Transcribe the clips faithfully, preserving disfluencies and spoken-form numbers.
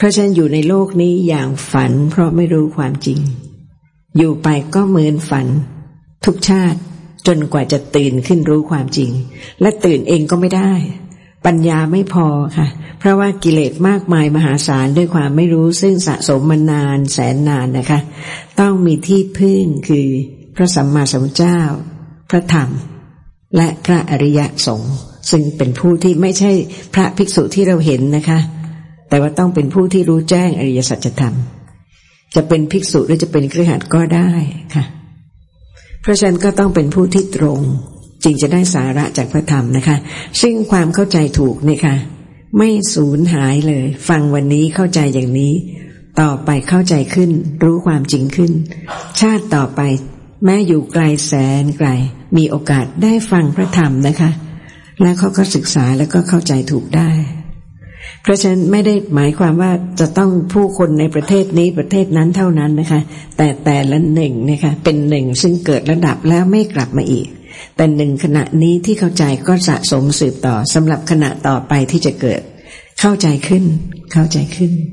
ราะฉะนั้นอยู่ในโลกนี้อย่างฝันเพราะไม่รู้ความจริงอยู่ไปก็เหมือนฝันทุกชาติจนกว่าจะตื่นขึ้นรู้ความจริงและตื่นเองก็ไม่ได้ปัญญาไม่พอค่ะเพราะว่ากิเลสมากมายมหาศาลด้วยความไม่รู้ซึ่งสะสมมานานแสนนานนะคะต้องมีที่พึ่งคือพระสัมมาสัมพุทธเจ้าพระธรรมและพระอริยสงฆ์ซึ่งเป็นผู้ที่ไม่ใช่พระภิกษุที่เราเห็นนะคะแต่ว่าต้องเป็นผู้ที่รู้แจ้งอริยสัจธรรมจะเป็นภิกษุหรือจะเป็นคฤหัสถ์ก็ได้ค่ะเพราะฉะนั้นก็ต้องเป็นผู้ที่ตรงจึงจะได้สาระจากพระธรรมนะคะซึ่งความเข้าใจถูกเนี่ยค่ะไม่สูญหายเลยฟังวันนี้เข้าใจอย่างนี้ต่อไปเข้าใจขึ้นรู้ความจริงขึ้นชาติต่อไปแม้อยู่ไกลแสนไกลมีโอกาสได้ฟังพระธรรมนะคะแล้วเขาก็ศึกษาแล้วก็เข้าใจถูกได้เพราะฉะนั้นไม่ได้หมายความว่าจะต้องผู้คนในประเทศนี้ประเทศนั้นเท่านั้นนะคะแต่แต่ละหนึ่งนะคะเป็นหนึ่งซึ่งเกิดระดับแล้วไม่กลับมาอีกแต่หนึ่งขณะนี้ที่เข้าใจก็สะสมสืบต่อสำหรับขณะต่อไปที่จะเกิดเข้าใจขึ้นเข้าใจขึ้น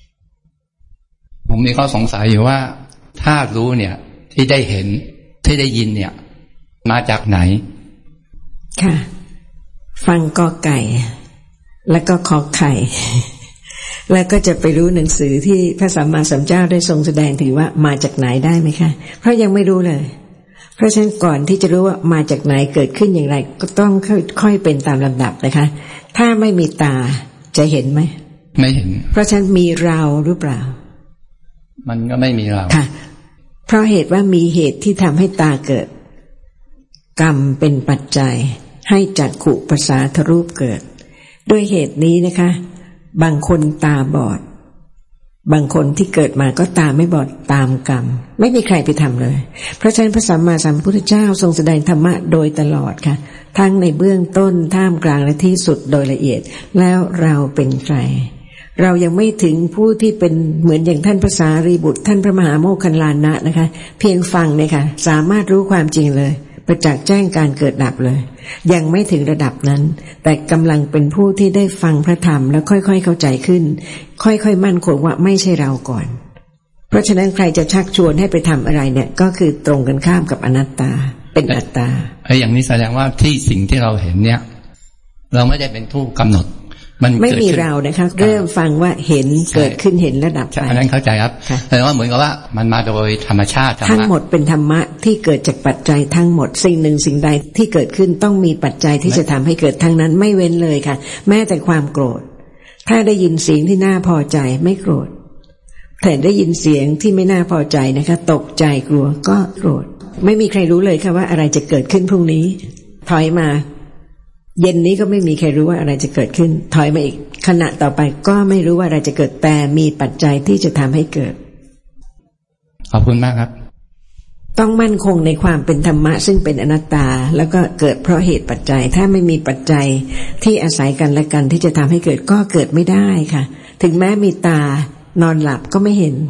ผมมีข้อสงสัยอยู่ว่าถ้ารู้เนี่ยที่ได้เห็นที่ได้ยินเนี่ยมาจากไหนค่ะฟังกอไก่แล้วก็ขอไข่แล้วก็จะไปรู้หนังสือที่พระสัมมาสัมพุทธเจ้าได้ทรงแสดงถึงว่ามาจากไหนได้ไหมคะเพราะยังไม่รู้เลยเพราะฉะนั้นก่อนที่จะรู้ว่ามาจากไหนเกิดขึ้นอย่างไรก็ต้องค่อยๆเป็นตามลำดับนะคะถ้าไม่มีตาจะเห็นไหมไม่เห็นเพราะฉะนั้นมีเราหรือเปล่ามันก็ไม่มีเราค่ะเพราะเหตุว่ามีเหตุที่ทำให้ตาเกิดกรรมเป็นปัจจัยให้จักขุประสาทรูปเกิดด้วยเหตุนี้นะคะบางคนตาบอดบางคนที่เกิดมาก็ตาไม่บอดตามกรรมไม่มีใครไปทำเลยเพราะฉะนั้นพระสัมมาสัมพุทธเจ้าทรงแสดงธรรมะโดยตลอดค่ะทั้งในเบื้องต้นท่ามกลางและที่สุดโดยละเอียดแล้วเราเป็นใครเรายังไม่ถึงผู้ที่เป็นเหมือนอย่างท่านพระสารีบุตรท่านพระมหาโมคคัลลานะนะคะเพียงฟังเนี่ยค่ะสามารถรู้ความจริงเลยประจักษ์แจ้งการเกิดดับเลยยังไม่ถึงระดับนั้นแต่กำลังเป็นผู้ที่ได้ฟังพระธรรมแล้วค่อยๆเข้าใจขึ้นค่อยๆมั่นคงว่าไม่ใช่เราก่อนเพราะฉะนั้นใครจะชักชวนให้ไปทำอะไรเนี่ยก็คือตรงกันข้ามกับอนัตตาเป็นอัตตาไอ้อย่างนี้แสดงว่าที่สิ่งที่เราเห็นเนี่ยเราไม่ได้เป็นผู้กำหนดมันไม่มีเรานะคะเริ่มฟังว่าเห็นเกิดขึ้นเห็นระดับไปอันนั้นเข้าใจครับแต่ว่าเหมือนกับว่ามันมาโดยธรรมชาติทั้งหมดเป็นธรรมะที่เกิดจากปัจจัยทั้งหมดสิ่งหนึ่งสิ่งใดที่เกิดขึ้นต้องมีปัจจัยที่จะทำให้เกิดทั้งนั้นไม่เว้นเลยค่ะแม้แต่ความโกรธถ้าได้ยินเสียงที่น่าพอใจไม่โกรธแต่ได้ยินเสียงที่ไม่น่าพอใจนะคะตกใจกลัวก็โกรธไม่มีใครรู้เลยค่ะว่าอะไรจะเกิดขึ้นพรุ่งนี้ถอยมาเย็นนี้ก็ไม่มีใครรู้ว่าอะไรจะเกิดขึ้นถอยมาอีกขณะต่อไปก็ไม่รู้ว่าอะไรจะเกิดแต่มีปัจจัยที่จะทำให้เกิดขอบคุณมากครับต้องมั่นคงในความเป็นธรรมะซึ่งเป็นอนัตตาแล้วก็เกิดเพราะเหตุปัจจัยถ้าไม่มีปัจจัยที่อาศัยกันและกันที่จะทำให้เกิดก็เกิดไม่ได้ค่ะถึงแม้มีตานอนหลับก็ไม่เห็น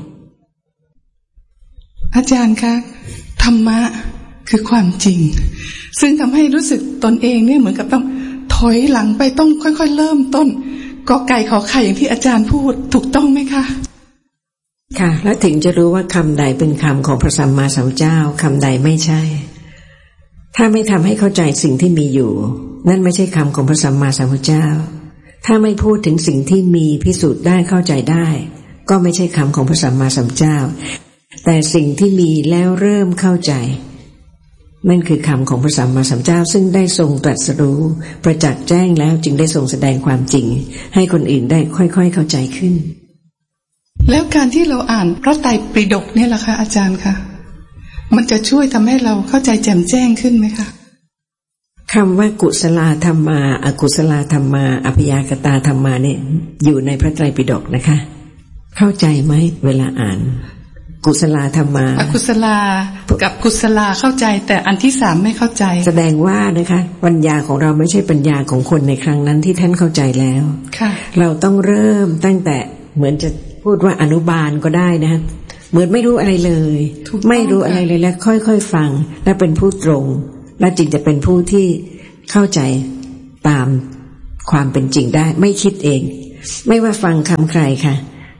อาจารย์คะธรรมะคือความจริงซึ่งทำให้รู้สึกตนเองเนี่ยเหมือนกับต้องถอยหลังไปต้องค่อยๆเริ่มต้นกอไก่ขอไข่อย่างที่อาจารย์พูดถูกต้องไหมคะค่ะแล้วถึงจะรู้ว่าคำใดเป็นคำของพระสัมมาสัมพุทธเจ้าคำใดไม่ใช่ถ้าไม่ทำให้เข้าใจสิ่งที่มีอยู่นั่นไม่ใช่คำของพระสัมมาสัมพุทธเจ้าถ้าไม่พูดถึงสิ่งที่มีพิสูจน์ได้เข้าใจได้ก็ไม่ใช่คำของพระสัมมาสัมพุทธเจ้าแต่สิ่งที่มีแล้วเริ่มเข้าใจนั่นคือคำของพระสัมมาสัมพุทธเจ้าซึ่งได้ทรงตรัสรู้ประจักษ์แจ้งแล้วจึงได้ทรงแสดงความจริงให้คนอื่นได้ค่อยๆเข้าใจขึ้นแล้วการที่เราอ่านพระไตรปิฎกเนี่ยล่ะคะอาจารย์คะมันจะช่วยทำให้เราเข้าใจแจ่มแจ้งขึ้นไหมคะคำว่ากุศลธรรมาอกุศลธรรมาอพยากตาธรรมาเนี่ยอยู่ในพระไตรปิฎกนะคะเข้าใจไหมเวลาอ่านกุศลธรรมาอกุศลากับกุศลาเข้าใจแต่อันที่สามไม่เข้าใจแสดงว่านะคะปัญญาของเราไม่ใช่ปัญญาของคนในครั้งนั้นที่ท่านเข้าใจแล้วค่ะเราต้องเริ่มตั้งแต่เหมือนจะพูดว่าอนุบาลก็ได้นะเหมือนไม่รู้อะไรเลยไม่รู้อะไรเลยแล้วค่อยๆฟังและเป็นผู้ตรงและจึงจะเป็นผู้ที่เข้าใจตามความเป็นจริงได้ไม่คิดเองไม่ว่าฟังคำใครค่ะ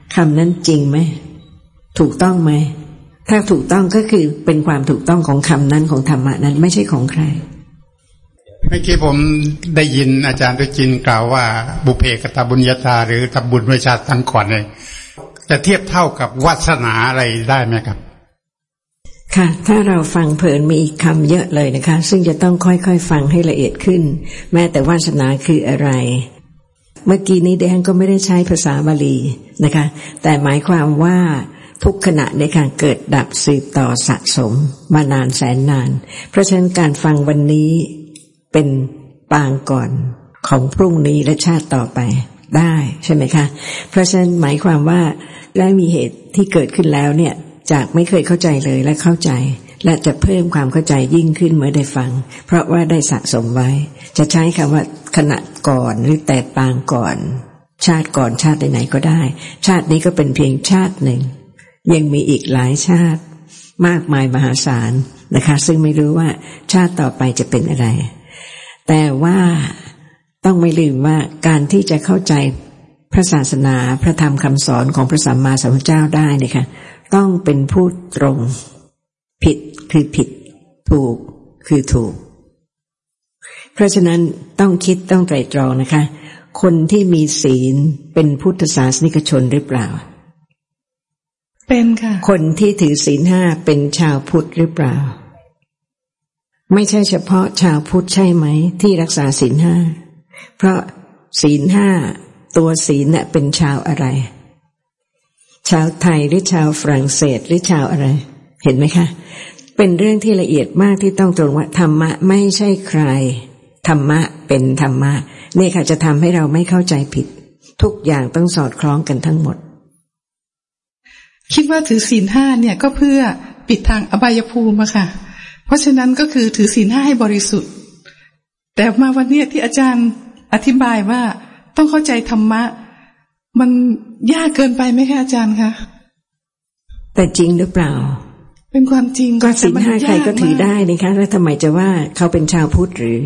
คำนั้นจริงไหมถูกต้องไหมถ้าถูกต้องก็คือเป็นความถูกต้องของคำนั้นของธรรมะนั้นไม่ใช่ของใครเมื่อกี้ผมได้ยินอาจารย์ตุจินกล่าวว่าบุพเพกตบุญญาตาหรือทำบุญไว้ชาติตั้งก่อนเลยจะเทียบเท่ากับวาสนาอะไรได้ไหมครับค่ะถ้าเราฟังเพลินมีอีกคำเยอะเลยนะคะซึ่งจะต้องค่อยๆฟังให้ละเอียดขึ้นแม้แต่วาสนาคืออะไรเมื่อกี้นี้ดิฉันก็ไม่ได้ใช้ภาษาบาลีนะคะแต่หมายความว่าทุกขณะในการเกิดดับสืบต่อสะสมมานานแสนนานเพราะฉะนั้นการฟังวันนี้เป็นปางก่อนของพรุ่งนี้และชาติต่อไปได้ใช่ไหมคะเพราะฉะนั้นหมายความว่าได้มีเหตุที่เกิดขึ้นแล้วเนี่ยจากไม่เคยเข้าใจเลยและเข้าใจและจะเพิ่มความเข้าใจยิ่งขึ้นเมื่อได้ฟังเพราะว่าได้สะสมไว้จะใช้คำว่าขณะก่อนหรือแต่ปางก่อนชาติก่อนชาติไหนๆก็ได้ชาตินี้ก็เป็นเพียงชาติหนึ่งยังมีอีกหลายชาติมากมายมหาศาลนะคะซึ่งไม่รู้ว่าชาติต่อไปจะเป็นอะไรแต่ว่าต้องไม่ลืมว่าการที่จะเข้าใจพระศาสนาพระธรรมคำสอนของพระสัมมาสัมพุทธเจ้าได้นะคะต้องเป็นผู้ตรงผิดคือผิดถูกคือถูกเพราะฉะนั้นต้องคิดต้องไตร่ตรองนะคะคนที่มีศีลเป็นพุทธศาสนิกชนหรือเปล่าเป็นค่ะคนที่ถือศีลห้าเป็นชาวพุทธหรือเปล่าไม่ใช่เฉพาะชาวพุทธใช่ไหมที่รักษาศีลห้าเพราะศีลห้าตัวศีลน่ะเป็นชาวอะไรชาวไทยหรือชาวฝรั่งเศสหรือชาวอะไรเห็นไหมคะเป็นเรื่องที่ละเอียดมากที่ต้องตรงว่าธรรมะไม่ใช่ใครธรรมะเป็นธรรมะนี่ค่ะจะทำให้เราไม่เข้าใจผิดทุกอย่างต้องสอดคล้องกันทั้งหมดคิดว่าถือศีลห้าเนี่ยก็เพื่อปิดทางอบายภูมิอะค่ะเพราะฉะนั้นก็คือถือศีลห้าให้บริสุทธิ์แต่มาวันนี้ที่อาจารย์อธิบายว่าต้องเข้าใจธรรมะมันยากเกินไปไหมคะอาจารย์คะแต่จริงหรือเปล่าเป็นความจริงก็ศีลห้าใครก็ถือได้นะคะแล้วทำไมจะว่าเขาเป็นชาวพุทธหรือ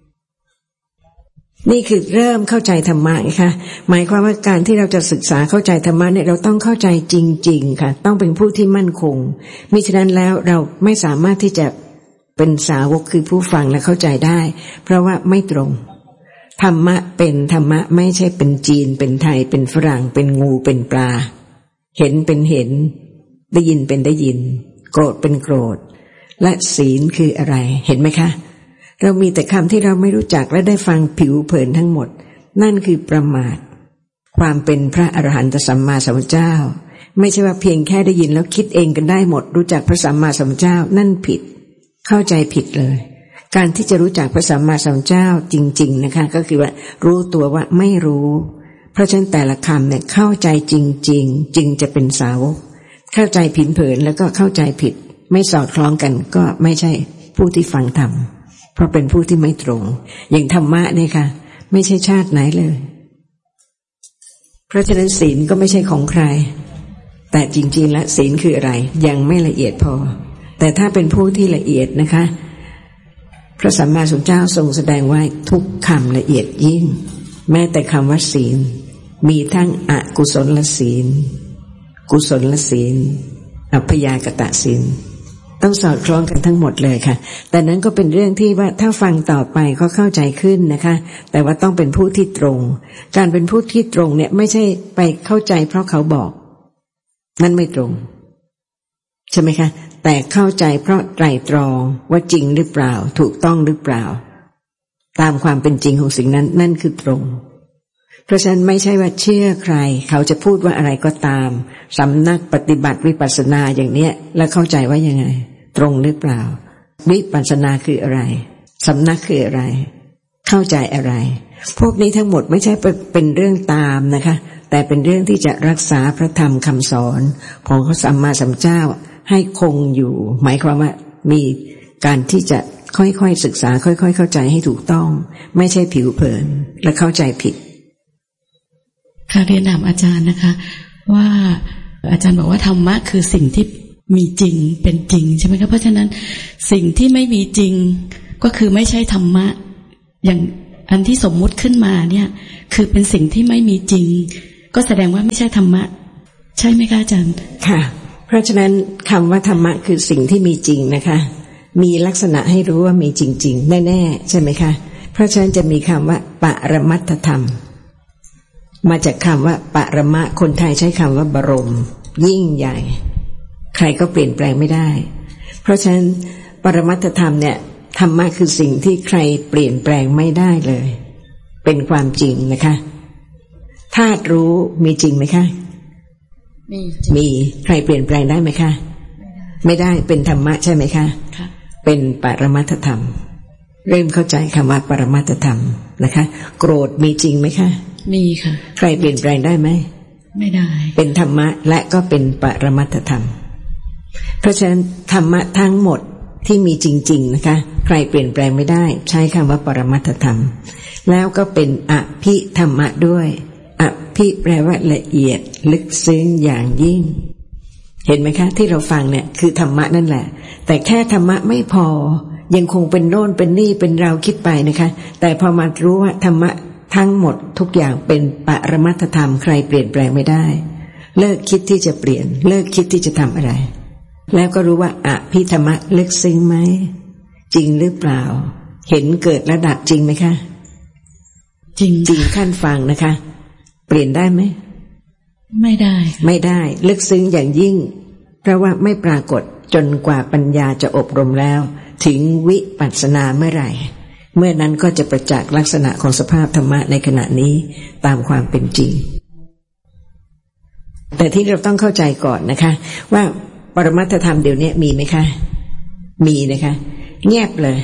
นี่คือเริ่มเข้าใจธรรมะนะคะหมายความว่าการที่เราจะศึกษาเข้าใจธรรมะเนี่ยเราต้องเข้าใจจริงๆค่ะต้องเป็นผู้ที่มั่นคงมิฉะนั้นแล้วเราไม่สามารถที่จะเป็นสาวกคือผู้ฟังและเข้าใจได้เพราะว่าไม่ตรงธรรมะเป็นธรรมะไม่ใช่เป็นจีนเป็นไทยเป็นฝรั่งเป็นงูเป็นปลาเห็นเป็นเห็นได้ยินเป็นได้ยินโกรธเป็นโกรธและศีลคืออะไรเห็นไหมคะเรามีแต่คำที่เราไม่รู้จักและได้ฟังผิวเผินทั้งหมดนั่นคือประมาทความเป็นพระอรหันตสัมมาสัมพุทธเจ้าไม่ใช่ว่าเพียงแค่ได้ยินแล้วคิดเองกันได้หมดรู้จักพระสัมมาสัมพุทธเจ้านั่นผิดเข้าใจผิดเลยการที่จะรู้จักพระสัมมาสัมพุทธเจ้าจริงๆนะคะก็คือว่ารู้ตัวว่าไม่รู้เพราะฉะนั้นแต่ละคำเนี่ยเข้าใจจริงๆจึงจะเป็นสาวกเข้าใจผินเผินแล้วก็เข้าใจผิดไม่สอดคล้องกันก็ไม่ใช่ผู้ที่ฟังธรรมเพราะเป็นผู้ที่ไม่ตรงอย่างธรรมะเนี่ยค่ะไม่ใช่ชาติไหนเลยเพราะฉะนั้นศีลก็ไม่ใช่ของใครแต่จริงๆแล้วศีลคืออะไรยังไม่ละเอียดพอแต่ถ้าเป็นผู้ที่ละเอียดนะคะพระสัมมาสัมพุทธเจ้าทรงแสดงไว้ทุกคำละเอียดยิ่งแม้แต่คำว่าศีลมีทั้งอกุศลศีลกุศลศีลอัพยากตศีลต้องสอดคล้องกันทั้งหมดเลยค่ะแต่นั้นก็เป็นเรื่องที่ว่าถ้าฟังต่อไปก็เข้าใจขึ้นนะคะแต่ว่าต้องเป็นผู้ที่ตรงการเป็นผู้ที่ตรงเนี่ยไม่ใช่ไปเข้าใจเพราะเขาบอกนั่นไม่ตรงใช่ไหมคะแต่เข้าใจเพราะไตร่ตรองว่าจริงหรือเปล่าถูกต้องหรือเปล่าตามความเป็นจริงของสิ่งนั้นนั่นคือตรงเพราะฉะนั้นไม่ใช่ว่าเชื่อใครเขาจะพูดว่าอะไรก็ตามสำนักปฏิบัติวิปัสสนาอย่างเนี้ยแล้วเข้าใจว่ายังไงตรงหรือเปล่าวิปัสสนาคืออะไรสำนักคืออะไรเข้าใจอะไรพวกนี้ทั้งหมดไม่ใช่เป็นเรื่องตามนะคะแต่เป็นเรื่องที่จะรักษาพระธรรมคำสอนของพระสัมมาสัมพุทธเจ้าให้คงอยู่หมายความว่ามีการที่จะค่อยๆศึกษาค่อยๆเข้าใจให้ถูกต้องไม่ใช่ผิวเผินและเข้าใจผิดค่ะเรียนถามอาจารย์นะคะว่าอาจารย์บอกว่าธรรมะคือสิ่งที่มีจริงเป็นจริงใช่ไหมคะเพราะฉะนั้นสิ่งที่ไม่มีจริงก็คือไม่ใช่ธรรมะอย่างอันที่สมมุติขึ้นมาเนี่ยคือเป็นสิ่งที่ไม่มีจริงก็แสดงว่าไม่ใช่ธรรมะใช่ไหมคะอาจารย์ค่ะเพราะฉะนั้นคำว่าธรรมะคือสิ่งที่มีจริงนะคะมีลักษณะให้รู้ว่ามีจริงๆแน่ๆใช่ไหมคะเพราะฉะนั้นจะมีคำว่าปรมัตถธรรมมาจากคำว่าปรมะคนไทยใช้คำว่าบรมยิ่งใหญ่ใครก็เปลี่ยนแปลงไม่ได้เพราะฉะนั้นปรมัตถธรรมเนี่ยธรรมะคือสิ่งที่ใครเปลี่ยนแปลงไม่ได้เลยเป็นความจริงนะคะธาตุรู้มีจริงไหมคะมีมีใครเปลี่ยนแปลงได้ไหมคะไม่ได้เป็นธรรมะใช่ไหมคะเป็นปรมัตถธรรมเริ่มเข้าใจคำว่าปรมัตถธรรมนะคะโกรธมีจริงไหมคะมีค่ะใครเปลี่ยนแปลงได้ไหมไม่ได้เป็นธรรมะและก็เป็นปรมัตถธรรมเพราะฉะนั้นธรรมะทั้งหมดที่มีจริงๆนะคะใครเปลี่ยนแปลงไม่ได้ใช้คำว่าปรมัตถธรรมแล้วก็เป็นอภิธรรมะด้วยอภิแปลว่าละเอียดลึกซึ้งอย่างยิ่งเห็นไหมคะที่เราฟังเนี่ยคือธรรมะนั่นแหละแต่แค่ธรรมะไม่พอยังคงเป็นโน่นเป็นนี่เป็นเราคิดไปนะคะแต่พอมารู้ว่าธรรมะทั้งหมดทุกอย่างเป็นปรมัตถธรรมใครเปลี่ยนแปลงไม่ได้เลิกคิดที่จะเปลี่ยนเลิกคิดที่จะทำอะไรแล้วก็รู้ว่าอภิธรรมะลึกซึ้งไหมจริงหรือเปล่าเห็นเกิดระดับจริงไหมคะจริงจริงขั้นฟังนะคะเปลี่ยนได้ไหมไม่ได้ไม่ได้ลึกซึ้งอย่างยิ่งเพราะว่าไม่ปรากฏจนกว่าปัญญาจะอบรมแล้วถึงวิปัสสนาเมื่อไหร่เมื่อนั้นก็จะประจักษ์ลักษณะของสภาพธรรมะในขณะนี้ตามความเป็นจริงแต่ที่เราต้องเข้าใจก่อนนะคะว่าปรมัตถธรรมเดี๋ยวนี้มีไหมคะมีนะคะเงียบเลย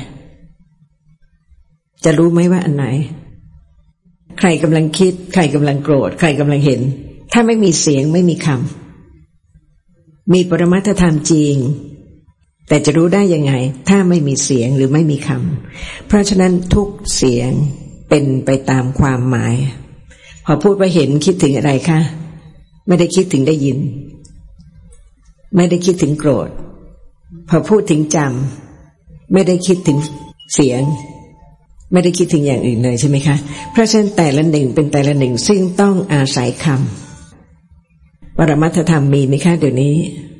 จะรู้ไหมว่าอันไหนใครกำลังคิดใครกำลังโกรธใครกำลังเห็นถ้าไม่มีเสียงไม่มีคำมีปรมัตถธรรมจริงแต่จะรู้ได้ยังไงถ้าไม่มีเสียงหรือไม่มีคำเพราะฉะนั้นทุกเสียงเป็นไปตามความหมายพอพูดว่าเห็นคิดถึงอะไรคะไม่ได้คิดถึงได้ยินไม่ได้คิดถึงโกรธพอพูดถึงจำไม่ได้คิดถึงเสียงไม่ได้คิดถึงอย่างอื่นเลยใช่ไหมคะเพราะฉะนั้นแต่ละหนึ่งเป็นแต่ละหนึ่งซึ่งต้องอาศัยคำปรมัตถธรรมมีไหมคะเดี๋ยวนี้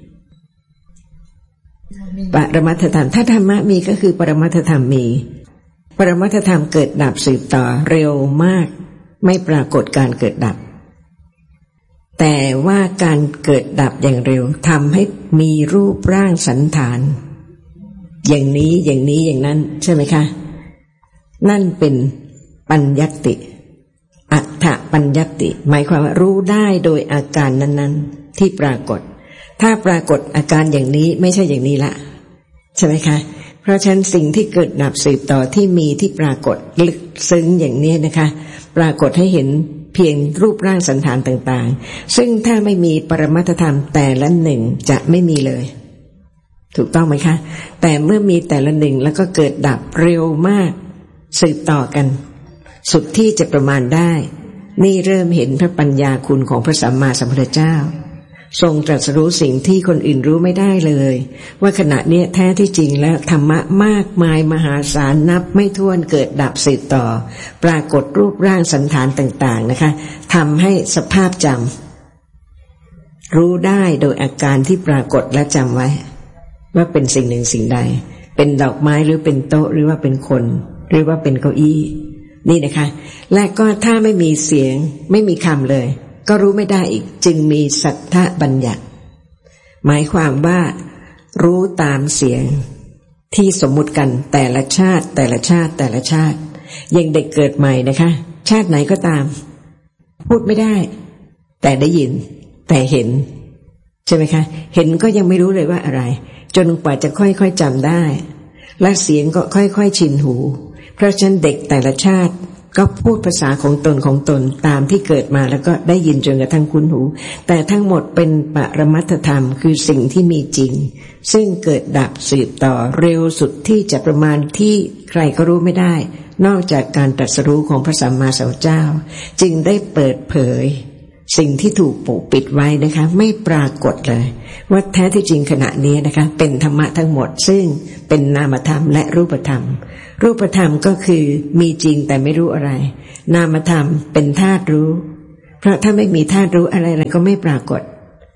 ปรมัตถธรรมถ้าธรรมะมีก็คือปรมัตถธรรมมีปรมัตถธรรมเกิดดับสืบต่อเร็วมากไม่ปรากฏการเกิดดับแต่ว่าการเกิดดับอย่างเร็วทำให้มีรูปร่างสันฐานอย่างนี้อย่างนี้อย่างนั้นใช่ไหมคะนั่นเป็นปัญญัตติอัฏฐปัญญัตติหมายความว่ารู้ได้โดยอาการนั้นๆที่ปรากฏถ้าปรากฏอาการอย่างนี้ไม่ใช่อย่างนี้ละใช่ไหมคะเพราะฉะนั้นสิ่งที่เกิดดับสืบต่อที่มีที่ปรากฏลึกซึ้งอย่างนี้นะคะปรากฏให้เห็นเพียงรูปร่างสันฐานต่างๆซึ่งถ้าไม่มีปรมัตถธรรมแต่ละหนึ่งจะไม่มีเลยถูกต้องไหมคะแต่เมื่อมีแต่ละหนึ่งแล้วก็เกิดดับเร็วมากสืบต่อกันสุดที่จะประมาณได้นี่เริ่มเห็นพระปัญญาคุณของพระสัมมาสัมพุทธเจ้าทรงตรัสรู้สิ่งที่คนอื่นรู้ไม่ได้เลยว่าขณะนี้แท้ที่จริงแล้วธรรมะมากมายมหาศาลนับไม่ถ้วนเกิดดับสืบต่อปรากฏรูปร่างสันฐานต่างๆนะคะทำให้สภาพจำรู้ได้โดยอาการที่ปรากฏและจำไว้ว่าเป็นสิ่งหนึ่งสิ่งใดเป็นดอกไม้หรือเป็นโต๊ะหรือว่าเป็นคนหรือว่าเป็นเก้าอี้นี่นะคะและก็ถ้าไม่มีเสียงไม่มีคำเลยก็รู้ไม่ได้อีกจึงมีสัทธบัญญัติหมายความว่ารู้ตามเสียงที่สมมุติกันแต่ละชาติแต่ละชาติแต่ละชาติยังเด็กเกิดใหม่นะคะชาติไหนก็ตามพูดไม่ได้แต่ได้ยินแต่เห็นใช่ไหมคะเห็นก็ยังไม่รู้เลยว่าอะไรจนกว่าจะค่อยๆจำได้และเสียงก็ค่อยๆชินหูเพราะฉะนั้นเด็กแต่ละชาติก็พูดภาษาของตนของตนตามที่เกิดมาแล้วก็ได้ยินจนกระทั่งคุ้นหูแต่ทั้งหมดเป็นปรมัตถธรรมคือสิ่งที่มีจริงซึ่งเกิดดับสืบต่อเร็วสุดที่จะประมาณที่ใครก็รู้ไม่ได้นอกจากการตรัสรู้ของพระสัมมาสัมพุทธเจ้าจึงได้เปิดเผยสิ่งที่ถูกปกปิดไว้นะคะไม่ปรากฏเลยว่าแท้ที่จริงขณะนี้นะคะเป็นธรรมะทั้งหมดซึ่งเป็นนามธรรมและรูปธรรมรูปธรรมก็คือมีจริงแต่ไม่รู้อะไรนามธรรมเป็นธาตุรู้เพราะถ้าไม่มีธาตุรู้อะไรอะไรก็ไม่ปรากฏ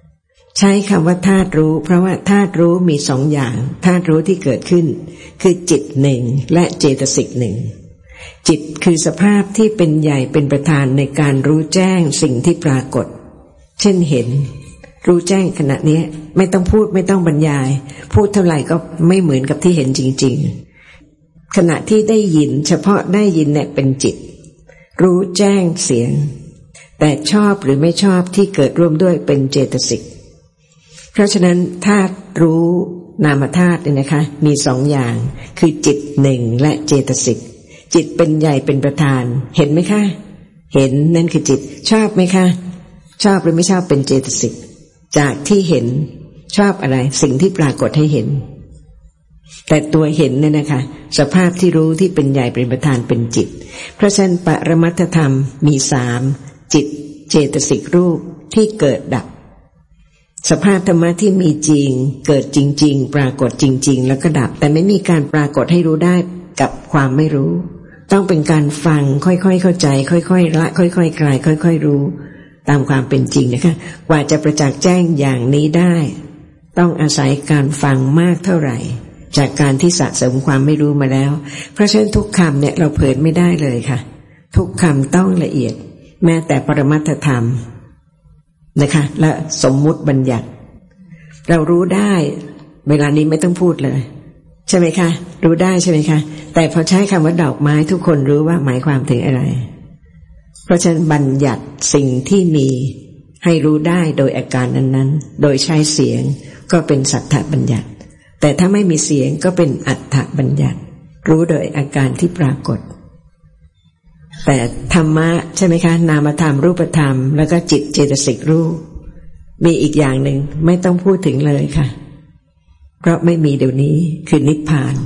ใช้คำว่าธาตุรู้เพราะว่าธาตุรู้มีสองอย่างธาตุรู้ที่เกิดขึ้นคือจิตหนึ่งและเจตสิกหนึ่งจิตคือสภาพที่เป็นใหญ่เป็นประธานในการรู้แจ้งสิ่งที่ปรากฏเช่นเห็นรู้แจ้งขณะนี้ไม่ต้องพูดไม่ต้องบรรยายพูดเท่าไหร่ก็ไม่เหมือนกับที่เห็นจริงๆขณะที่ได้ยินเฉพาะได้ยินเนี่ยเป็นจิตรู้แจ้งเสียงแต่ชอบหรือไม่ชอบที่เกิดร่วมด้วยเป็นเจตสิกเพราะฉะนั้นธาตุรู้นามธาตุเนี่ยนะคะมีสองอย่างคือจิตหนึ่งและเจตสิกจิตเป็นใหญ่เป็นประธานเห็นไหมคะเห็นนั่นคือจิตชอบไหมคะชอบหรือไม่ชอบเป็นเจตสิกจากที่เห็นชอบอะไรสิ่งที่ปรากฏให้เห็นแต่ตัวเห็นเนี่ยนะคะสภาพที่รู้ที่เป็นใหญ่เป็นประธานเป็นจิตเพราะฉะนั้นปรมัตถธรรมมีสามจิตเจตสิกรูปที่เกิดดับสภาพธรรมะที่มีจริงเกิดจริงๆปรากฏจริงๆแล้วก็ดับแต่ไม่มีการปรากฏให้รู้ได้กับความไม่รู้ต้องเป็นการฟังค่อยๆเข้าใจค่อยๆละค่อยๆคลายค่อยๆรู้ตามความเป็นจริงนะคะกว่าจะประจักษ์แจ้งอย่างนี้ได้ต้องอาศัยการฟังมากเท่าไหร่จากการที่สะสมความไม่รู้มาแล้วเพราะฉะนั้นทุกคำเนี่ยเราเผยไม่ได้เลยค่ะทุกคำต้องละเอียดแม้แต่ปรมัตถธรรมนะคะและสมมุติบัญญัติเรารู้ได้เวลานี้ไม่ต้องพูดเลยใช่ไหมคะรู้ได้ใช่ไหมคะแต่พอใช้คำว่าดอกไม้ทุกคนรู้ว่าหมายความถึงอะไรเพราะฉะนั้นบัญญัติสิ่งที่มีให้รู้ได้โดยอาการนั้นๆโดยใช้เสียงก็เป็นสัทธบัญญัติแต่ถ้าไม่มีเสียงก็เป็นอัฏฐบัญญัติรู้โดยอาการที่ปรากฏแต่ธรรมะใช่ไหมคะนามธรรมรูปธรรมแล้วก็จิตเจตสิกรูปมีอีกอย่างหนึ่งไม่ต้องพูดถึงเลยค่ะเพราะไม่มีเดี๋ยวนี้คือนิพพาน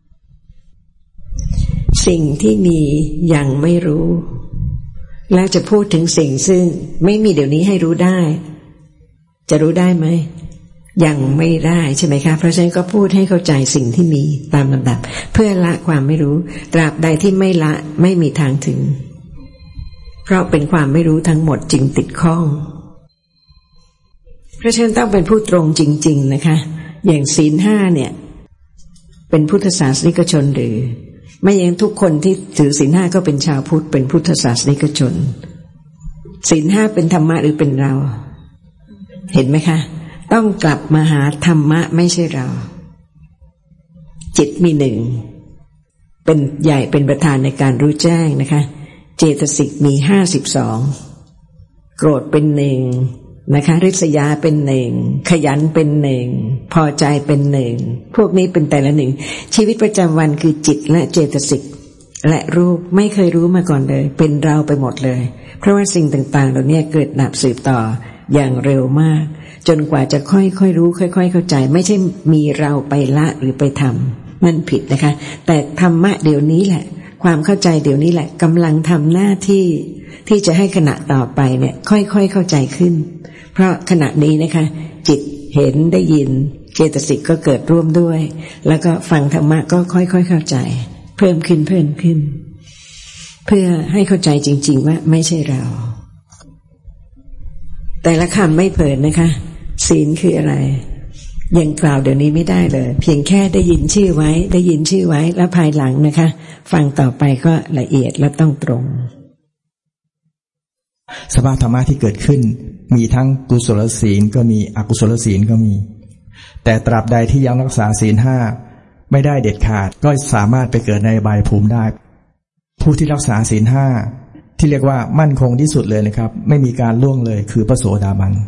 สิ่งที่มียังไม่รู้แล้วจะพูดถึงสิ่งซึ่งไม่มีเดี๋ยวนี้ให้รู้ได้จะรู้ได้ไหมยังไม่ได้ใช่ไหมคะเพราะฉะนั้นก็พูดให้เข้าใจสิ่งที่มีตามลำดับเพื่อละความไม่รู้ตราบใดที่ไม่ละไม่มีทางถึงเพราะเป็นความไม่รู้ทั้งหมดจึงติดข้องเพราะฉะนั้นต้องเป็นผู้ตรงจริงๆนะคะอย่างศีลห้าเนี่ยเป็นพุทธศาสนิกชนหรือไม่อย่างทุกคนที่ถือศีลห้าก็เป็นชาวพุทธเป็นพุทธศาสนิกชนศีลห้าเป็นธรรมะหรือเป็นเราเห็นไหมคะต้องกลับมาหาธรรมะไม่ใช่เราจิตมีหนึ่งเป็นใหญ่เป็นประธานในการรู้แจ้งนะคะเจตสิกมีห้าสิบสองโกรธเป็นหนึ่งนะคะริษยาเป็นหนึ่งขยันเป็นหนึ่งพอใจเป็นหนึ่งพวกนี้เป็นแต่ละหนึ่งชีวิตประจำวันคือจิตและเจตสิกและรูปไม่เคยรู้มาก่อนเลยเป็นเราไปหมดเลยเพราะว่าสิ่งต่างๆเหล่านี้เกิดดับสืบต่ออย่างเร็วมากจนกว่าจะค่อยๆรู้ค่อยๆเข้าใจไม่ใช่มีเราไปละหรือไปทำมันผิดนะคะแต่ธรรมะเดี๋ยวนี้แหละความเข้าใจเดี๋ยวนี้แหละกำลังทำหน้าที่ที่จะให้ขณะต่อไปเนี่ยค่อยๆเข้าใจขึ้นเพราะขณะนี้นะคะจิตเห็นได้ยินเจตสิกก็เกิดร่วมด้วยแล้วก็ฟังธรรมะก็ค่อยๆเข้าใจเพิ่มขึ้นเพิ่มขึ้นเพื่อให้เข้าใจจริงๆว่าไม่ใช่เราแต่ละคำไม่เผยนะคะศีลคืออะไรยังกล่าวเดี๋ยวนี้ไม่ได้เลยเพียงแค่ได้ยินชื่อไว้ได้ยินชื่อไว้แล้วภายหลังนะคะฟังต่อไปก็ละเอียดและต้องตรงสภาพธรรมะที่เกิดขึ้นมีทั้งกุศลศีลก็มีอกุศลศีลก็มีแต่ตราบใดที่ยังรักษาศีลห้าไม่ได้เด็ดขาดก็สามารถไปเกิดในอบายภูมิได้ผู้ที่รักษาศีลห้าที่เรียกว่ามั่นคงที่สุดเลยนะครับไม่มีการล่วงเลยคือพระโสดาบัน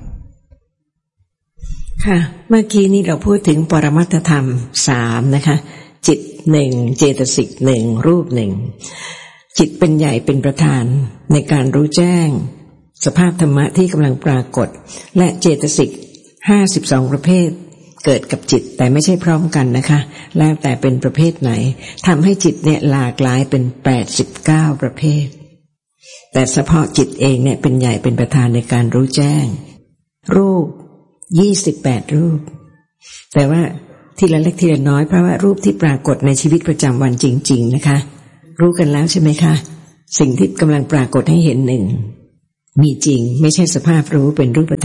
ค่ะเมื่อกี้นี้เราพูดถึงปรมัตถธรรมสามนะคะจิตหนึ่งเจตสิกหนึ่งรูปหนึ่งจิตเป็นใหญ่เป็นประธานในการรู้แจ้งสภาพธรรมะที่กำลังปรากฏและเจตสิกห้าสิบสองประเภทเกิดกับจิตแต่ไม่ใช่พร้อมกันนะคะแล้วแต่เป็นประเภทไหนทำให้จิตเนี่ยหลากหลายเป็นแปดสิบเก้าประเภทแต่เฉพาะจิตเองเนี่ยเป็นใหญ่เป็นประธานในการรู้แจ้งรูปยี่สิบแปดรูปแต่ว่าทีละเล็กทีละน้อยเพราะว่ารูปที่ปรากฏในชีวิตประจำวันจริงๆนะคะรู้กันแล้วใช่ไหมคะสิ่งที่กำลังปรากฏให้เห็นหนึ่งมีจริงไม่ใช่สภาพรู้เป็นรูปธรรม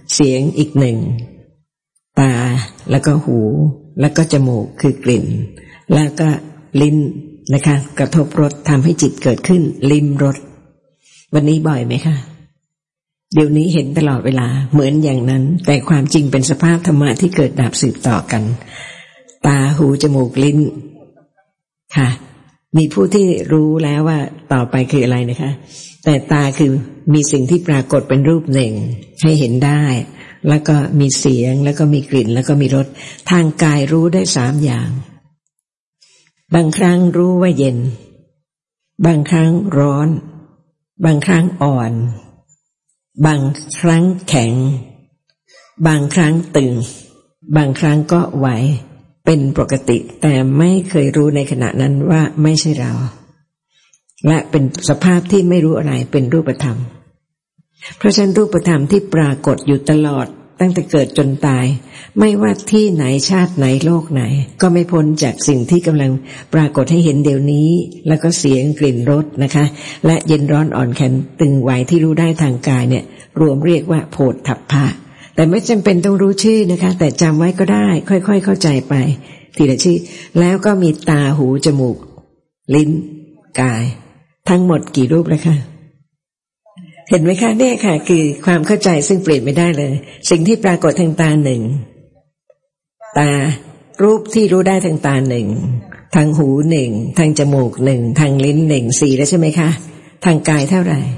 เสียงอีกหนึ่งตาแล้วก็หูแล้วก็จมูกคือกลิ่นแล้วก็ลิ้นนะคะกระทบรสทำให้จิตเกิดขึ้นลิ้มรสวันนี้บ่อยไหมคะเดี๋ยวนี้เห็นตลอดเวลาเหมือนอย่างนั้นแต่ความจริงเป็นสภาพธรรมะที่เกิดดับสืบต่อกันตาหูจมูกลิ้นค่ะมีผู้ที่รู้แล้วว่าต่อไปคืออะไรนะคะแต่ตาคือมีสิ่งที่ปรากฏเป็นรูปหนึ่งให้เห็นได้แล้วก็มีเสียงแล้วก็มีกลิ่นแล้วก็มีรสทางกายรู้ได้สามอย่างบางครั้งรู้ว่าเย็นบางครั้งร้อนบางครั้งอ่อนบางครั้งแข็งบางครั้งตึงบางครั้งก็ไหวเป็นปกติแต่ไม่เคยรู้ในขณะนั้นว่าไม่ใช่เราและเป็นสภาพที่ไม่รู้อะไรเป็นรูปธรรมเพราะฉะนั้นรูปธรรมที่ปรากฏอยู่ตลอดตั้งแต่เกิดจนตายไม่ว่าที่ไหนชาติไหนโลกไหนก็ไม่พ้นจากสิ่งที่กำลังปรากฏให้เห็นเดี๋ยวนี้แล้วก็เสียงกลิ่นรสนะคะและเย็นร้อนอ่อนแข็งตึงไหวที่รู้ได้ทางกายเนี่ยรวมเรียกว่าโผฏฐัพพะแต่ไม่จำเป็นต้องรู้ชื่อนะคะแต่จำไว้ก็ได้ค่อยๆเข้าใจไปทีละชื่อแล้วก็มีตาหูจมูกลิ้นกายทั้งหมดกี่รูปแล้วคะเห็นไหมคะเนี่ยค่ะคือความเข้าใจซึ่งเปลี่ยนไม่ได้เลยสิ่งที่ปรากฏทางตาหนึ่งตารูปที่รู้ได้ทางตาหนึ่งทางหูหนึ่งทางจมูกหนึ่งทางลิ้นหนึ่งสี่แล้วใช่ไหมคะทางกายเท่าไหร่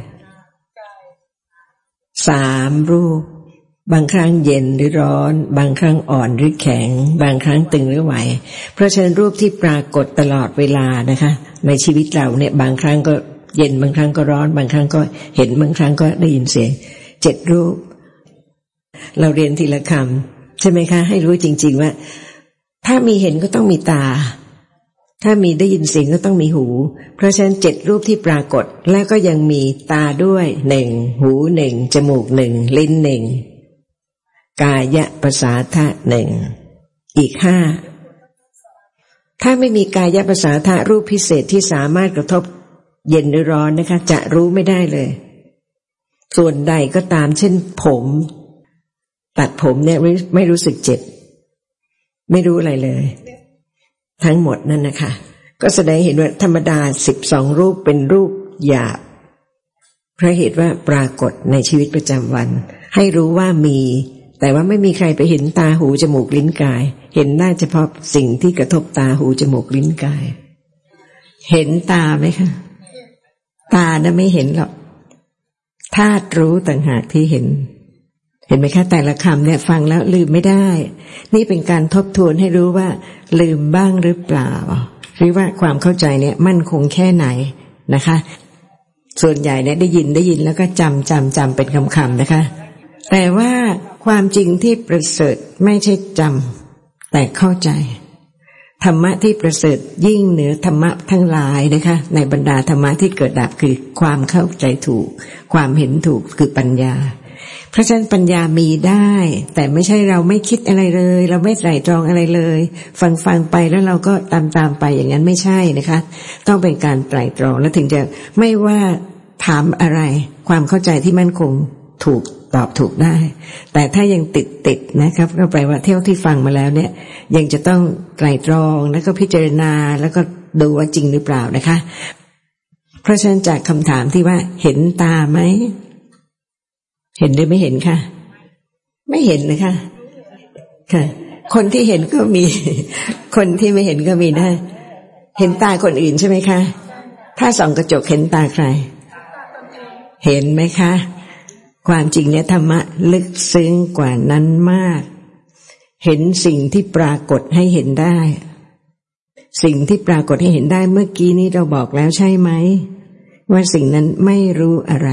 สามรูปบางครั้งเย็นหรือร้อนบางครั้งอ่อนหรือแข็งบางครั้งตึงหรือไหวเพราะฉะนั้นรูปที่ปรากฏตลอดเวลานะคะในชีวิตเราเนี่ยบางครั้งก็เย็นบางครั้งก็ร้อนบางครั้งก็เห็นบางครั้งก็ได้ยินเสียงเจ็ดรูปเราเรียนทีละคำใช่ไหมคะให้รู้จริงๆว่าถ้ามีเห็นก็ต้องมีตาถ้ามีได้ยินเสียงก็ต้องมีหูเพราะฉะนั้นเจ็ดรูปที่ปรากฏแล้วก็ยังมีตาด้วยหนึ่งหูหนึ่งจมูกหนึ่งลิ้นหนึ่งกายประสาทะหนึ่งอีกห้าถ้าไม่มีกายประสาทะรูปพิเศษที่สามารถกระทบเย็นหรือร้อนนะคะจะรู้ไม่ได้เลยส่วนใดก็ตามเช่นผมตัดผมเนี่ยไม่รู้สึกเจ็บไม่รู้อะไรเลยทั้งหมดนั่นนะคะก็แสดงเห็นว่าธรรมดาสิบสองรูปเป็นรูปหยาบเพราะเหตุว่าปรากฏในชีวิตประจำวันให้รู้ว่ามีแต่ว่าไม่มีใครไปเห็นตาหูจมูกลิ้นกายเห็นได้เฉพาะสิ่งที่กระทบตาหูจมูกลิ้นกายเห็นตาไหมคะตาน่ะไม่เห็นหรอกธาตุรู้ต่างหากที่เห็นเห็นไหมคะแต่ละคำเนี่ยฟังแล้วลืมไม่ได้นี่เป็นการทบทวนให้รู้ว่าลืมบ้างหรือเปล่าหรือว่าความเข้าใจเนี่ยมั่นคงแค่ไหนนะคะส่วนใหญ่เนี่ยได้ยินได้ยินแล้วก็จำจำจำเป็นคำๆนะคะแต่ว่าความจริงที่ประเสริฐไม่ใช่จำแต่เข้าใจธรรมะที่ประเสริฐยิ่งเหนือธรรมะทั้งหลายนะคะในบรรดาธรรมะที่เกิดดับคือความเข้าใจถูกความเห็นถูกคือปัญญาเพราะฉะนั้นปัญญามีได้แต่ไม่ใช่เราไม่คิดอะไรเลยเราไม่ไตร่ตรองอะไรเลยฟังฟังไปแล้วเราก็ตามตามไปอย่างนั้นไม่ใช่นะคะต้องเป็นการไตร่ตรองแล้วถึงจะไม่ว่าถามอะไรความเข้าใจที่มั่นคงถูกตอบถูกได้แต่ถ้ายังติดติดนะครับก็แปลว่าเที่ยวที่ฟังมาแล้วเนี่ยยังจะต้องไตร่ตรองแล้วก็พิจารณาแล้วก็ดูว่าจริงหรือเปล่านะคะเพราะฉะนั้นจากคำถามที่ว่าเห็นตาไหมเห็นหรือไม่เห็นคะไม่เห็นนะคะค่ะคนที่เห็นก็มีคนที่ไม่เห็นก็มีนะเห็นตาคนอื่นใช่ไหมคะถ้าส่องกระจกเห็นตาใครเห็นไหมคะความจริงเนี่ยธรรมะลึกซึ้งกว่านั้นมากเห็นสิ่งที่ปรากฏให้เห็นได้สิ่งที่ปรากฏให้เห็นได้เมื่อกี้นี้เราบอกแล้วใช่ไหมว่าสิ่งนั้นไม่รู้อะไร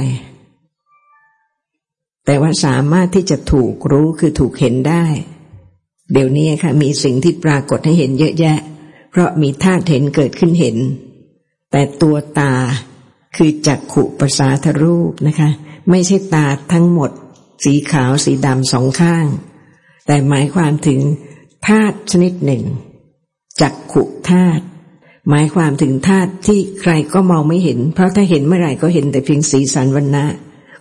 แต่ว่าสามารถที่จะถูกรู้คือถูกเห็นได้เดี๋ยวนี้ค่ะมีสิ่งที่ปรากฏให้เห็นเยอะแยะเพราะมีธาตุเห็นเกิดขึ้นเห็นแต่ตัวตาคือจักขุประสาทรูปนะคะไม่ใช่ตาทั้งหมดสีขาวสีดำสองข้างแต่หมายความถึงธาตุชนิดหนึ่งจักขุธาตุหมายความถึงธาตุที่ใครก็มองไม่เห็นเพราะถ้าเห็นเมื่อไหร่ก็เห็นแต่เพียงสีสันวรรณะ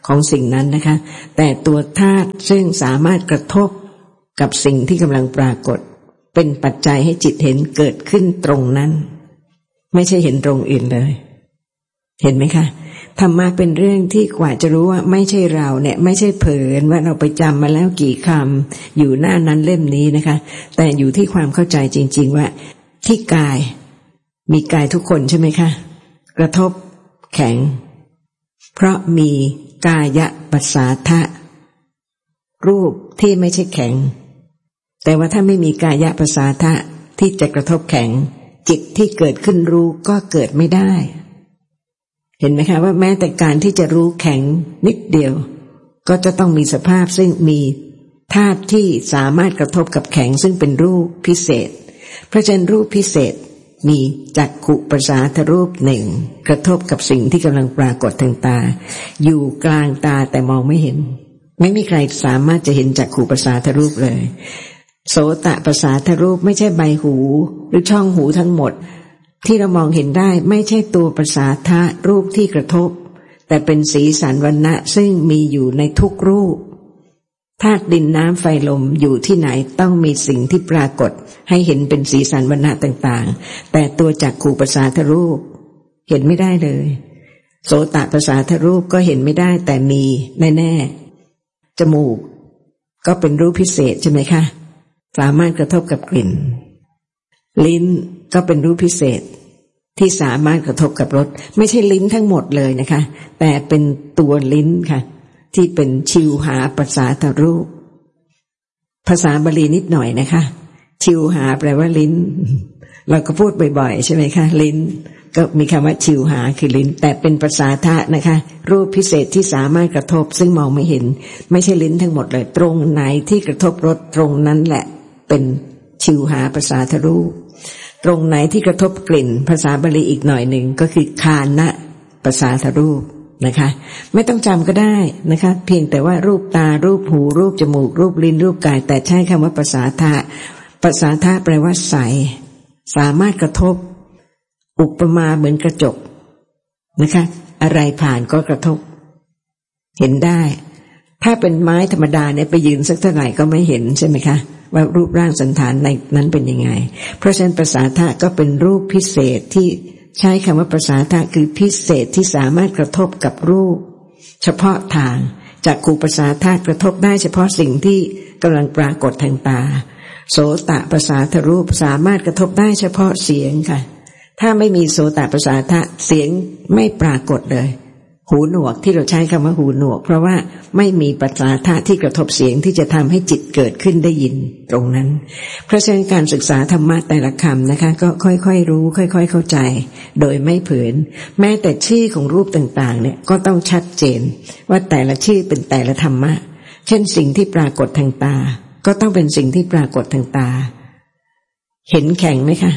ของสิ่งนั้นนะคะแต่ตัวธาตุซึ่งสามารถกระทบกับสิ่งที่กำลังปรากฏเป็นปัจจัยให้จิตเห็นเกิดขึ้นตรงนั้นไม่ใช่เห็นตรงอื่นเลยเห็นไหมคะธรรมะเป็นเรื่องที่กว่าจะรู้ว่าไม่ใช่เราเนี่ยไม่ใช่เผลอว่าเราไปจำมาแล้วกี่คำอยู่หน้านั้นเล่มนี้นะคะแต่อยู่ที่ความเข้าใจจริงๆว่าที่กายมีกายทุกคนใช่ไหมคะกระทบแข็งเพราะมีกายปัสสาทะรูปที่ไม่ใช่แข็งแต่ว่าถ้าไม่มีกายปัสสาทะที่จะกระทบแข็งจิตที่เกิดขึ้นรู้ก็เกิดไม่ได้เห็นไหมคะว่าแม้แต่การที่จะรู้แข็งนิดเดียวก็จะต้องมีสภาพซึ่งมีธาตุที่สามารถกระทบกับแข็งซึ่งเป็นรูปพิเศษเพราะฉะนั้นรูปพิเศษมีจักขุประสาทรูปหนึ่งกระทบกับสิ่งที่กำลังปรากฏทางตาอยู่กลางตาแต่มองไม่เห็นไม่มีใครสามารถจะเห็นจักขุประสาทรูปเลยโสตประสาทรูปไม่ใช่ใบหูหรือช่องหูทั้งหมดที่เรามองเห็นได้ไม่ใช่ตัวประสาทะรูปที่กระทบแต่เป็นสีสันวรรณะซึ่งมีอยู่ในทุกรูปธาตุดินน้ำไฟลมอยู่ที่ไหนต้องมีสิ่งที่ปรากฏให้เห็นเป็นสีสันวรรณะต่างๆแต่ตัวจักขุประสาทรูปเห็นไม่ได้เลยโสตประสาทรูปก็เห็นไม่ได้แต่มีแน่ๆจมูกก็เป็นรูปพิเศษใช่ไหมคะสามารถกระทบกับกลิ่นลิ้นก็เป็นรูปพิเศษที่สามารถกระทบกับรสไม่ใช่ลิ้นทั้งหมดเลยนะคะแต่เป็นตัวลิ้นค่ะที่เป็นชิวหาประสาทรูปภาษาบาลีนิดหน่อยนะคะชิวหาแปลว่าลิ้นเราก็พูดบ่อยๆใช่ไหมคะลิ้นก็มีคำว่าชิวหาคือลิ้นแต่เป็นประสาทะนะคะรูปพิเศษที่สามารถกระทบซึ่งมองไม่เห็นไม่ใช่ลิ้นทั้งหมดเลยตรงไหนที่กระทบรสตรงนั้นแหละเป็นชิวหาประสาทรูปตรงไหนที่กระทบกลิ่นภาษาบาลีอีกหน่อยหนึ่งก็คือคานะประสาทรูปนะคะไม่ต้องจำก็ได้นะคะเพียงแต่ว่ารูปตารูปหูรูปจมูกรูปลิ้นรูปกายแต่ใช้คำว่าประสาทะประสาทะแปลว่าใสสามารถกระทบอุปมาเหมือนกระจกนะคะอะไรผ่านก็กระทบเห็นได้ถ้าเป็นไม้ธรรมดาเนี่ยไปยืนสักเท่าไหร่ก็ไม่เห็นใช่ไหมคะว่ารูปร่างสันฐานในนั้นเป็นยังไงเพราะฉะนั้นประสาทะก็เป็นรูปพิเศษที่ใช้คำว่าประสาทะคือพิเศษที่สามารถกระทบกับรูปเฉพาะทางจักขุประสาทะกระทบได้เฉพาะสิ่งที่กำลังปรากฏทางตาโสตประสาทรูปสามารถกระทบได้เฉพาะเสียงค่ะถ้าไม่มีโสตประสาทะเสียงไม่ปรากฏเลยหูหนวกที่เราใช้คำว่าหูหนวกเพราะว่าไม่มีประสาทะที่กระทบเสียงที่จะทำให้จิตเกิดขึ้นได้ยินตรงนั้นเพราะฉะนั้นการศึกษาธรรมะแต่ละคำนะคะก็ค่อยๆรู้ค่อยๆเข้าใจโดยไม่เผลอแม้แต่ชื่อของรูปต่างๆเนี่ยก็ต้องชัดเจนว่าแต่ละชื่อเป็นแต่ละธรรมะเช่นสิ่งที่ปรากฏทางตาก็ต้องเป็นสิ่งที่ปรากฏทางตาเห็นแข็งไหมคะ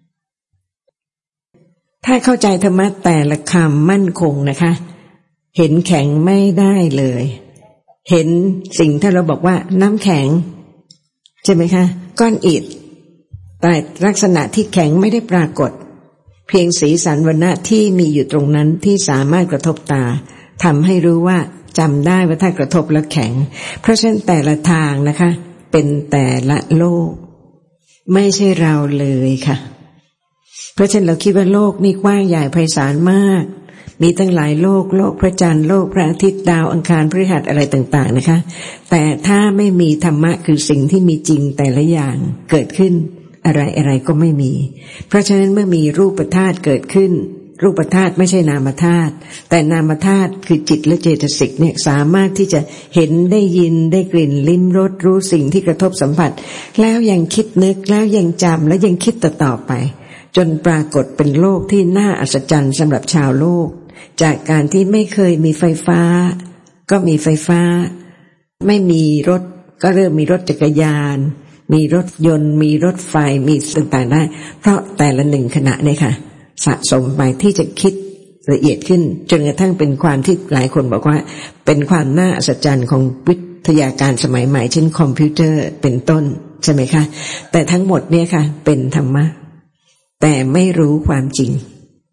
ถ้าเข้าใจธรรมะแต่ละคำมั่นคงนะคะเห็นแข็งไม่ได้เลยเห็นสิ่งที่เราบอกว่าน้ำแข็งใช่ไหมคะก้อนอิฐแต่ลักษณะที่แข็งไม่ได้ปรากฏเพียงสีสันวรรณะที่มีอยู่ตรงนั้นที่สามารถกระทบตาทำให้รู้ว่าจำได้ว่าถ้ากระทบแล้วแข็งเพราะฉะนั้นแต่ละทางนะคะเป็นแต่ละโลกไม่ใช่เราเลยค่ะเพราะฉะนั้นเราคิดว่าโลกนี่กว้างใหญ่ไพศาลมากมีตั้งหลายโลกโลกพระจันทร์โลกพระอาทิตย์ดาวอังคารพฤหัสอะไรต่างๆนะคะแต่ถ้าไม่มีธรรมะคือสิ่งที่มีจริงแต่ละอย่างเกิดขึ้นอะไรอะไรก็ไม่มีเพราะฉะนั้นเมื่อมีรูปธาตุเกิดขึ้นรูปธาตุไม่ใช่นามธาตุแต่นามธาตุคือจิตและเจตสิกเนี่ยสามารถที่จะเห็นได้ยินได้กลิ่นลิ้มรสรู้สิ่งที่กระทบสัมผัสแล้วยังคิดนึกแล้วยังจำและยังคิดต่อๆไปจนปรากฏเป็นโลกที่น่าอัศจรรย์สำหรับชาวโลกจากการที่ไม่เคยมีไฟฟ้าก็มีไฟฟ้าไม่มีรถก็เริ่มมีรถจักรยานมีรถยนต์มีรถไฟมีต่างๆได้เพราะแต่ละหนึ่งขณะเนี่ยค่ะสะสมไปที่จะคิดละเอียดขึ้นจนกระทั่งเป็นความที่หลายคนบอกว่าเป็นความน่าอัศจรรย์ของวิทยาการสมัยใหม่เช่นคอมพิวเตอร์เป็นต้นใช่ไหมคะแต่ทั้งหมดเนี่ยค่ะเป็นธรรมะแต่ไม่รู้ความจริง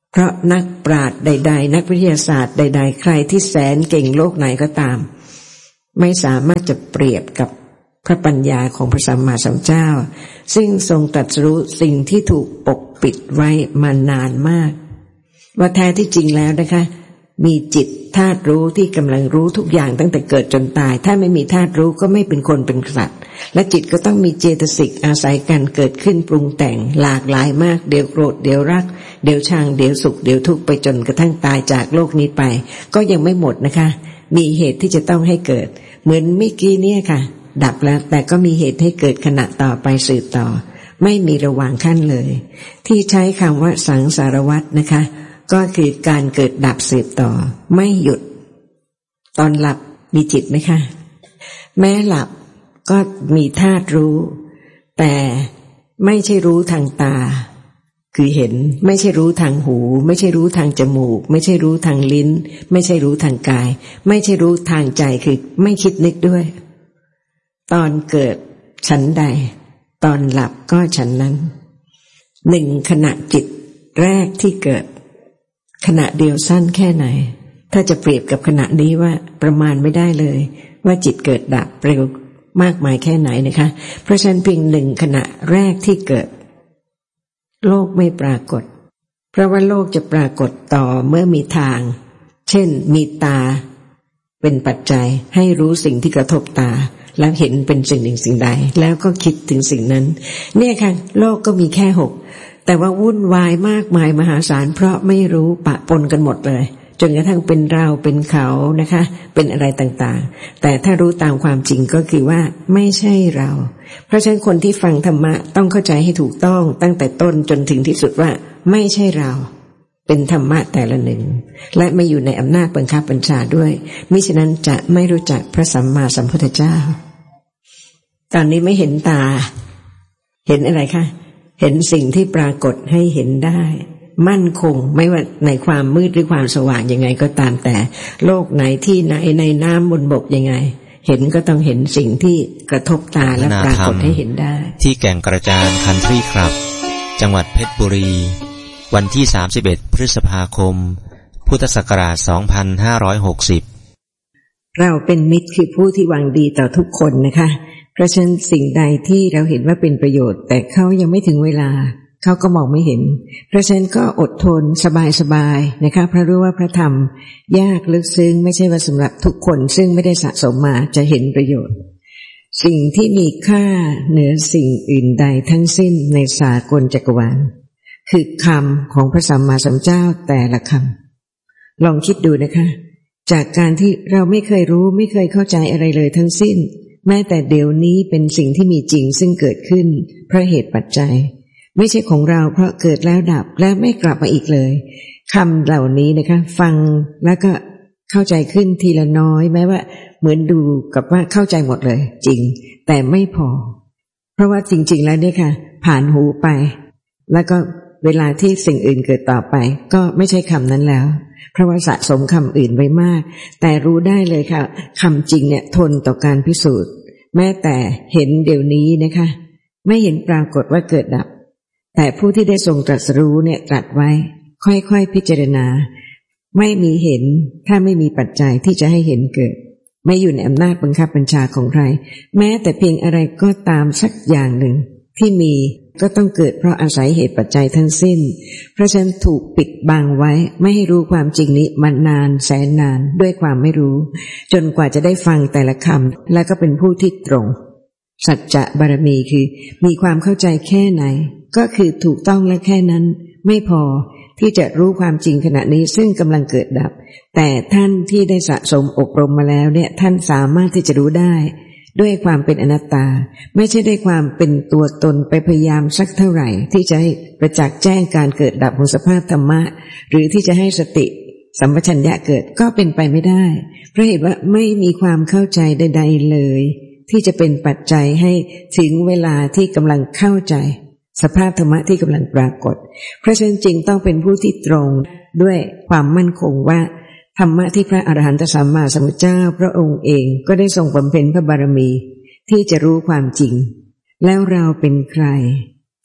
เพราะนักปราชญ์ใดๆนักวิทยาศาสตร์ใดๆใครที่แสนเก่งโลกไหนก็ตามไม่สามารถจะเปรียบกับพระปัญญาของพระสัมมาสัมพุทธเจ้าซึ่งทรงตรัสรู้สิ่งที่ถูกปกปิดไว้มานานมากว่าแท้ที่จริงแล้วนะคะมีจิตธาตุรู้ที่กำลังรู้ทุกอย่างตั้งแต่เกิดจนตายถ้าไม่มีธาตุรู้ก็ไม่เป็นคนเป็นสัตว์และจิตก็ต้องมีเจตสิกอาศัยกันเกิดขึ้นปรุงแต่งหลากหลายมากเดี๋ยวโกรธเดี๋ยวรักเดี๋ยวชังเดี๋ยวสุขเดี๋ยวทุกข์ไปจนกระทั่งตายจากโลกนี้ไปก็ยังไม่หมดนะคะมีเหตุที่จะต้องให้เกิดเหมือนเมื่อกี้เนี่ยค่ะดับแล้วแต่ก็มีเหตุให้เกิดขณะต่อไปสืบต่อไม่มีระหว่างขั้นเลยที่ใช้คำว่าสังสารวัฏนะคะก็คือการเกิดดับสืบต่อไม่หยุดตอนหลับมีจิตไหมคะแม้หลับก็มีธาตุรู้แต่ไม่ใช่รู้ทางตาคือเห็นไม่ใช่รู้ทางหูไม่ใช่รู้ทางจมูกไม่ใช่รู้ทางลิ้นไม่ใช่รู้ทางกายไม่ใช่รู้ทางใจคือไม่คิดนึกด้วยตอนเกิดฉันใดตอนหลับก็ฉันนั้นหนึ่งขณะจิตแรกที่เกิดขณะเดียวสั้นแค่ไหนถ้าจะเปรียบกับขณะนี้ว่าประมาณไม่ได้เลยว่าจิตเกิดดับเร็วมากมายแค่ไหนนะคะเพราะฉะนั้นเพียงหนึ่งขณะแรกที่เกิดโลกไม่ปรากฏเพราะว่าโลกจะปรากฏต่อเมื่อมีทางเช่นมีตาเป็นปัจจัยให้รู้สิ่งที่กระทบตาแล้วเห็นเป็นสิ่งหนึ่งสิ่งใดแล้วก็คิดถึงสิ่งนั้นเนี่ยค่ะโลกก็มีแค่หกแต่ว่าวุ่นวายมากมายมหาศาลเพราะไม่รู้ปะปนกันหมดเลยจนกระทั่งเป็นเราเป็นเขานะคะเป็นอะไรต่างๆแต่ถ้ารู้ตามความจริงก็คือว่าไม่ใช่เราเพราะฉะนั้นคนที่ฟังธรรมะต้องเข้าใจให้ถูกต้องตั้งแต่ต้นจนถึงที่สุดว่าไม่ใช่เราเป็นธรรมะแต่ละหนึ่งและไม่อยู่ในอำนาจบังคับบัญชาด้วยมิฉะนั้นจะไม่รู้จักพระสัมมาสัมพุทธเจ้าตอนนี้ไม่เห็นตาเห็นอะไรคะเห็นสิ่งที่ปรากฏให้เห็นได้มั่นคงไม่ว่าในความมืดหรือความสว่างยังไงก็ตามแต่โลกไหนที่ไหนในน้ำบนบกยังไงเห็นก็ต้องเห็นสิ่งที่กระทบตาและปรากฏให้เห็นได้ที่แก่งกระจานคันทรีครับจังหวัดเพชรบุรีวันที่สามสิบเอ็ดพฤษภาคมพุทธศักราชสองพันห้าร้อยหกสิบเราเป็นมิตรคือผู้ที่หวังดีต่อทุกคนนะคะเพราะฉะนั้นสิ่งใดที่เราเห็นว่าเป็นประโยชน์แต่เขายังไม่ถึงเวลาเขาก็มองไม่เห็นเพราะฉะนั้นก็อดทนสบายๆนะคะเพราะรู้ว่าพระธรรมยากลึกซึ้งไม่ใช่ว่าสำหรับทุกคนซึ่งไม่ได้สะสมมาจะเห็นประโยชน์สิ่งที่มีค่าเหนือสิ่งอื่นใดทั้งสิ้นในสากลจักรวาลคือคำของพระสัมมาสัมพุทธเจ้าแต่ละคำลองคิดดูนะคะจากการที่เราไม่เคยรู้ไม่เคยเข้าใจอะไรเลยทั้งสิ้นแม้แต่เดี๋ยวนี้เป็นสิ่งที่มีจริงซึ่งเกิดขึ้นเพราะเหตุปัจจัยไม่ใช่ของเราเพราะเกิดแล้วดับและไม่กลับมาอีกเลยคำเหล่านี้นะคะฟังแล้วก็เข้าใจขึ้นทีละน้อยแม้ว่าเหมือนดูกับว่าเข้าใจหมดเลยจริงแต่ไม่พอเพราะว่าจริงๆแล้วเนี่ยค่ะผ่านหูไปแล้วก็เวลาที่สิ่งอื่นเกิดต่อไปก็ไม่ใช่คำนั้นแล้วเพราะว่าสะสมคำอื่นไว้มากแต่รู้ได้เลยค่ะคำจริงเนี่ยทนต่อการพิสูจน์แม้แต่เห็นเดี๋ยวนี้นะคะไม่เห็นปรากฏว่าเกิดดับแต่ผู้ที่ได้ทรงตรัสรู้เนี่ยตรัสไว้ค่อยๆพิจารณาไม่มีเห็นถ้าไม่มีปัจจัยที่จะให้เห็นเกิดไม่อยู่ในอำนาจบังคับบัญชาของใครแม้แต่เพียงอะไรก็ตามสักอย่างหนึ่งที่มีก็ต้องเกิดเพราะอาศัยเหตุปัจจัยทั้งสิ้นเพราะฉะนั้นถูกปิดบังไว้ไม่ให้รู้ความจริงนี้มานานแสนนานด้วยความไม่รู้จนกว่าจะได้ฟังแต่ละคำแล้วก็เป็นผู้ที่ตรงสัจจะบารมีคือมีความเข้าใจแค่ไหนก็คือถูกต้องและแค่นั้นไม่พอที่จะรู้ความจริงขณะนี้ซึ่งกำลังเกิดดับแต่ท่านที่ได้สะสมอบรมมาแล้วเนี่ยท่านสามารถที่จะรู้ได้ด้วยความเป็นอนัตตาไม่ใช่ด้วยความเป็นตัวตนไปพยายามสักเท่าไหร่ที่จะให้ประจักษ์แจ้งการเกิดดับของสภาพธรรมะหรือที่จะให้สติสัมปชัญญะเกิดก็เป็นไปไม่ได้เพราะเหตุว่าไม่มีความเข้าใจใดๆเลยที่จะเป็นปัจจัยให้ถึงเวลาที่กำลังเข้าใจสภาพธรรมะที่กำลังปรากฏเพราะฉะนั้นจริงต้องเป็นผู้ที่ตรงด้วยความมั่นคงว่าธรรมะที่พระอรหันตสัมมาสัมพุทธเจ้าพระองค์เองก็ได้ทรงบำเพ็ญพระบารมีที่จะรู้ความจริงแล้วเราเป็นใคร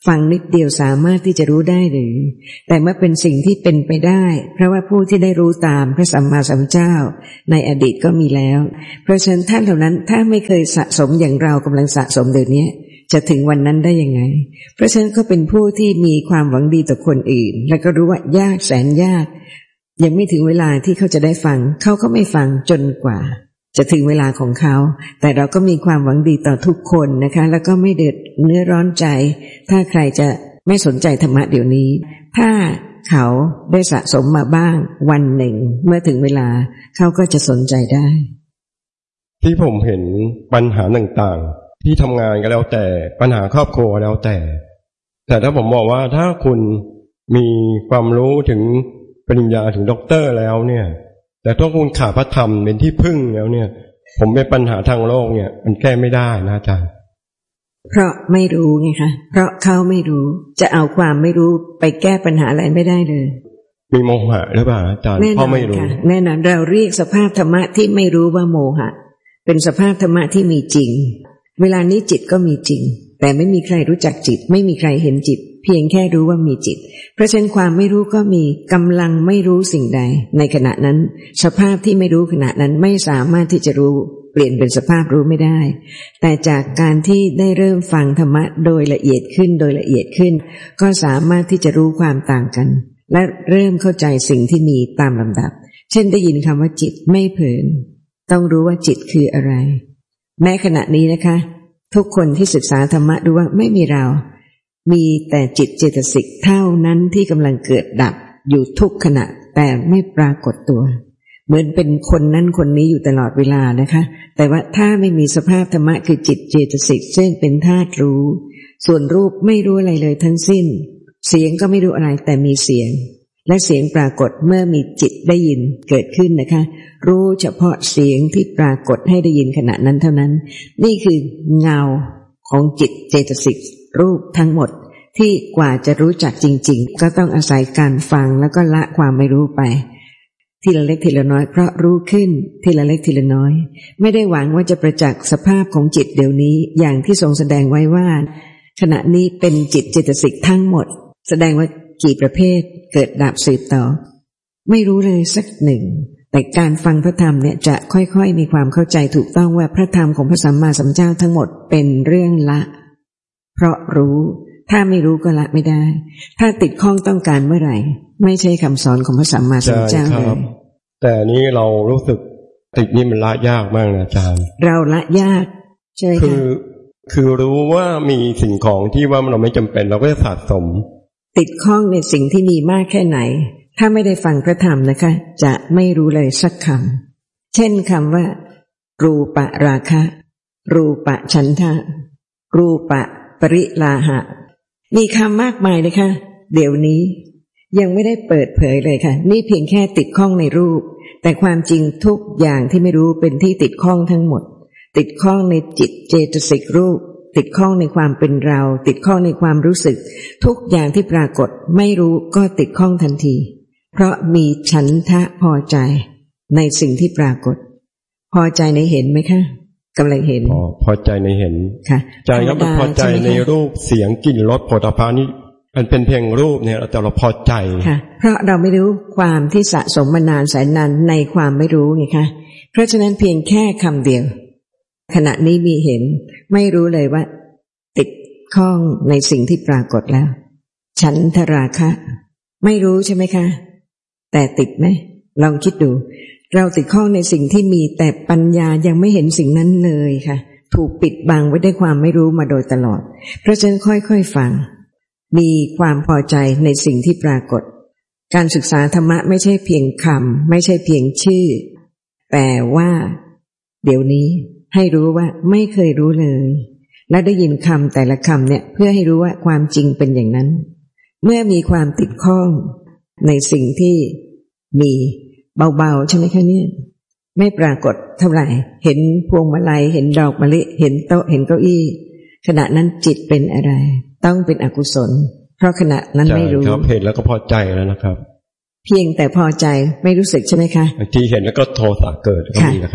ฟังนิดเดียวสามารถที่จะรู้ได้หรือแต่เมื่อเป็นสิ่งที่เป็นไปได้เพราะว่าผู้ที่ได้รู้ตามพระสัมมาสัมพุทธเจ้าในอดีตก็มีแล้วเพราะฉะนั้นท่านเหล่านั้นถ้าไม่เคยสะสมอย่างเรากำลังสะสมเดี๋ยวนี้จะถึงวันนั้นได้ยังไงเพราะฉะนั้นก็เป็นผู้ที่มีความหวังดีต่อคนอื่นและก็รู้ว่ายากแสนยากยังไม่ถึงเวลาที่เขาจะได้ฟังเขาก็ไม่ฟังจนกว่าจะถึงเวลาของเขาแต่เราก็มีความหวังดีต่อทุกคนนะคะแล้วก็ไม่เดือดเนื้อร้อนใจถ้าใครจะไม่สนใจธรรมะเดี๋ยวนี้ถ้าเขาได้สะสมมาบ้างวันหนึ่งเมื่อถึงเวลาเขาก็จะสนใจได้ที่ผมเห็นปัญหาต่างๆที่ทำงานก็แล้วแต่ปัญหาครอบครัวแล้วแต่แต่ถ้าผมบอกว่าถ้าคุณมีความรู้ถึงปริญญาถึงด็อกเตอร์แล้วเนี่ยแต่ถ้าคุณขาดพระธรรมเป็นที่พึ่งแล้วเนี่ยผมเป็นปัญหาทางโลกเนี่ยมันแก้ไม่ได้นะอาจารย์เพราะไม่รู้ไงคะเพราะเขาไม่รู้จะเอาความไม่รู้ไปแก้ปัญหาอะไรไม่ได้เลยมีโมหะหรือเปล่าอาจารย์เพราะไม่รู้แน่นอนเราเรียกสภาพธรรมะที่ไม่รู้ว่าโมหะเป็นสภาพธรรมะที่มีจริงเวลานี้จิตก็มีจริงแต่ไม่มีใครรู้จักจิตไม่มีใครเห็นจิตเพียงแค่รู้ว่ามีจิตเพราะฉะนั้นความไม่รู้ก็มีกำลังไม่รู้สิ่งใดในขณะนั้นสภาพที่ไม่รู้ขณะนั้นไม่สามารถที่จะรู้เปลี่ยนเป็นสภาพรู้ไม่ได้แต่จากการที่ได้เริ่มฟังธรรมะโดยละเอียดขึ้นโดยละเอียดขึ้นก็สามารถที่จะรู้ความต่างกันและเริ่มเข้าใจสิ่งที่มีตามลำดับเช่นได้ยินคำว่าจิตไม่เผลอต้องรู้ว่าจิตคืออะไรแม้ขณะนี้นะคะทุกคนที่ศึกษาธรรมะรู้ว่าไม่มีเรามีแต่จิตเจตสิกเท่านั้นที่กำลังเกิดดับอยู่ทุกขณะแต่ไม่ปรากฏตัวเหมือนเป็นคนนั้นคนนี้อยู่ตลอดเวลานะคะแต่ว่าถ้าไม่มีสภาพธรรมะคือจิตเจตสิกซึ่งเป็นธาตุรู้ส่วนรูปไม่รู้อะไรเลยทั้งสิ้นเสียงก็ไม่รู้อะไรแต่มีเสียงและเสียงปรากฏเมื่อมีจิตได้ยินเกิดขึ้นนะคะรู้เฉพาะเสียงที่ปรากฏให้ได้ยินขณะนั้นเท่านั้นนี่คือเงาของจิตเจตสิกรูปทั้งหมดที่กว่าจะรู้จักจริงๆก็ต้องอาศัยการฟังแล้วก็ละความไม่รู้ไปทีละเล็กทีละน้อยเพราะรู้ขึ้นทีละเล็กทีละน้อยไม่ได้หวังว่าจะประจักษ์สภาพของจิตเดี๋ยวนี้อย่างที่ทรงแสดงไว้ว่าขณะนี้เป็นจิตเจตสิกทั้งหมดแสดงว่ากี่ประเภทเกิดดับสืบต่อไม่รู้เลยสักหนึ่งแต่การฟังพระธรรมเนี่ยจะค่อยๆมีความเข้าใจถูกต้องว่าพระธรรมของพระสัมมาสัมพุทธเจ้าทั้งหมดเป็นเรื่องละเพราะรู้ถ้าไม่รู้ก็ละไม่ได้ถ้าติดข้องต้องการเมื่อไหร่ไม่ใช่คำสอนของพระสัมมาสัมพุทธเจ้าเลยแต่นี้เรารู้สึกติดนี่มันละยากมากนะอาจารย์เราละยากใช่ไหมคะคือคือรู้ว่ามีสิ่งของที่ว่าเราไม่จำเป็นเราก็จะสะสมติดข้องในสิ่งที่มีมากแค่ไหนถ้าไม่ได้ฟังพระธรรมนะคะจะไม่รู้เลยสักคำเช่นคำว่ารูปราคะรูปฉันทะรูปปริลาหะมีคำมากมายเลยค่ะเดี๋ยวนี้ยังไม่ได้เปิดเผยเลยค่ะนี่เพียงแค่ติดข้องในรูปแต่ความจริงทุกอย่างที่ไม่รู้เป็นที่ติดข้องทั้งหมดติดข้องในจิตเจตสิกรูปติดข้องในความเป็นเราติดข้องในความรู้สึกทุกอย่างที่ปรากฏไม่รู้ก็ติดข้องทันทีเพราะมีฉันทะพอใจในสิ่งที่ปรากฏพอใจในเห็นไหมคะกำลังเห็นพอพอใจในเห็นค่ะใจก็พอใจในรูปเสียงกลิ่นรสโผฏฐัพพะนี่มันเป็นเพียงรูปเนี่ยแต่เราพอใจค่ะเพราะเราไม่รู้ความที่สะสมมานานแสนนานในความไม่รู้ไงคะเพราะฉะนั้นเพียงแค่คำเดียวขณะนี้มีเห็นไม่รู้เลยว่าติดข้องในสิ่งที่ปรากฏแล้วฉันทราคะไม่รู้ใช่ไหมคะแต่ติดไหมลองคิดดูเราติดข้องในสิ่งที่มีแต่ปัญญายังไม่เห็นสิ่งนั้นเลยค่ะถูกปิดบังไว้ด้วยความไม่รู้มาโดยตลอดเพราะฉะนั้นค่อยๆฟังมีความพอใจในสิ่งที่ปรากฏการศึกษาธรรมะไม่ใช่เพียงคำไม่ใช่เพียงชื่อแต่ว่าเดี๋ยวนี้ให้รู้ว่าไม่เคยรู้เลยและได้ยินคำแต่ละคำเนี่ยเพื่อให้รู้ว่าความจริงเป็นอย่างนั้นเมื่อมีความติดข้องในสิ่งที่มีเบาๆใช่ไหมคะเนี่ยไม่ปรากฏเท่าไหร่เห็นพวงมาลัยเห็นดอกมะลิเห็นโต๊ะเห็นเก้าอี้ขณะนั้นจิตเป็นอะไรต้องเป็นอกุศลเพราะขณะนั้นไม่รู้ครับเห็นแล้วก็พอใจแล้วนะครับเพียงแต่พอใจไม่รู้สึกใช่ไหมคะบางทีเห็นแล้วก็โทสะเกิดก็มีนะครับ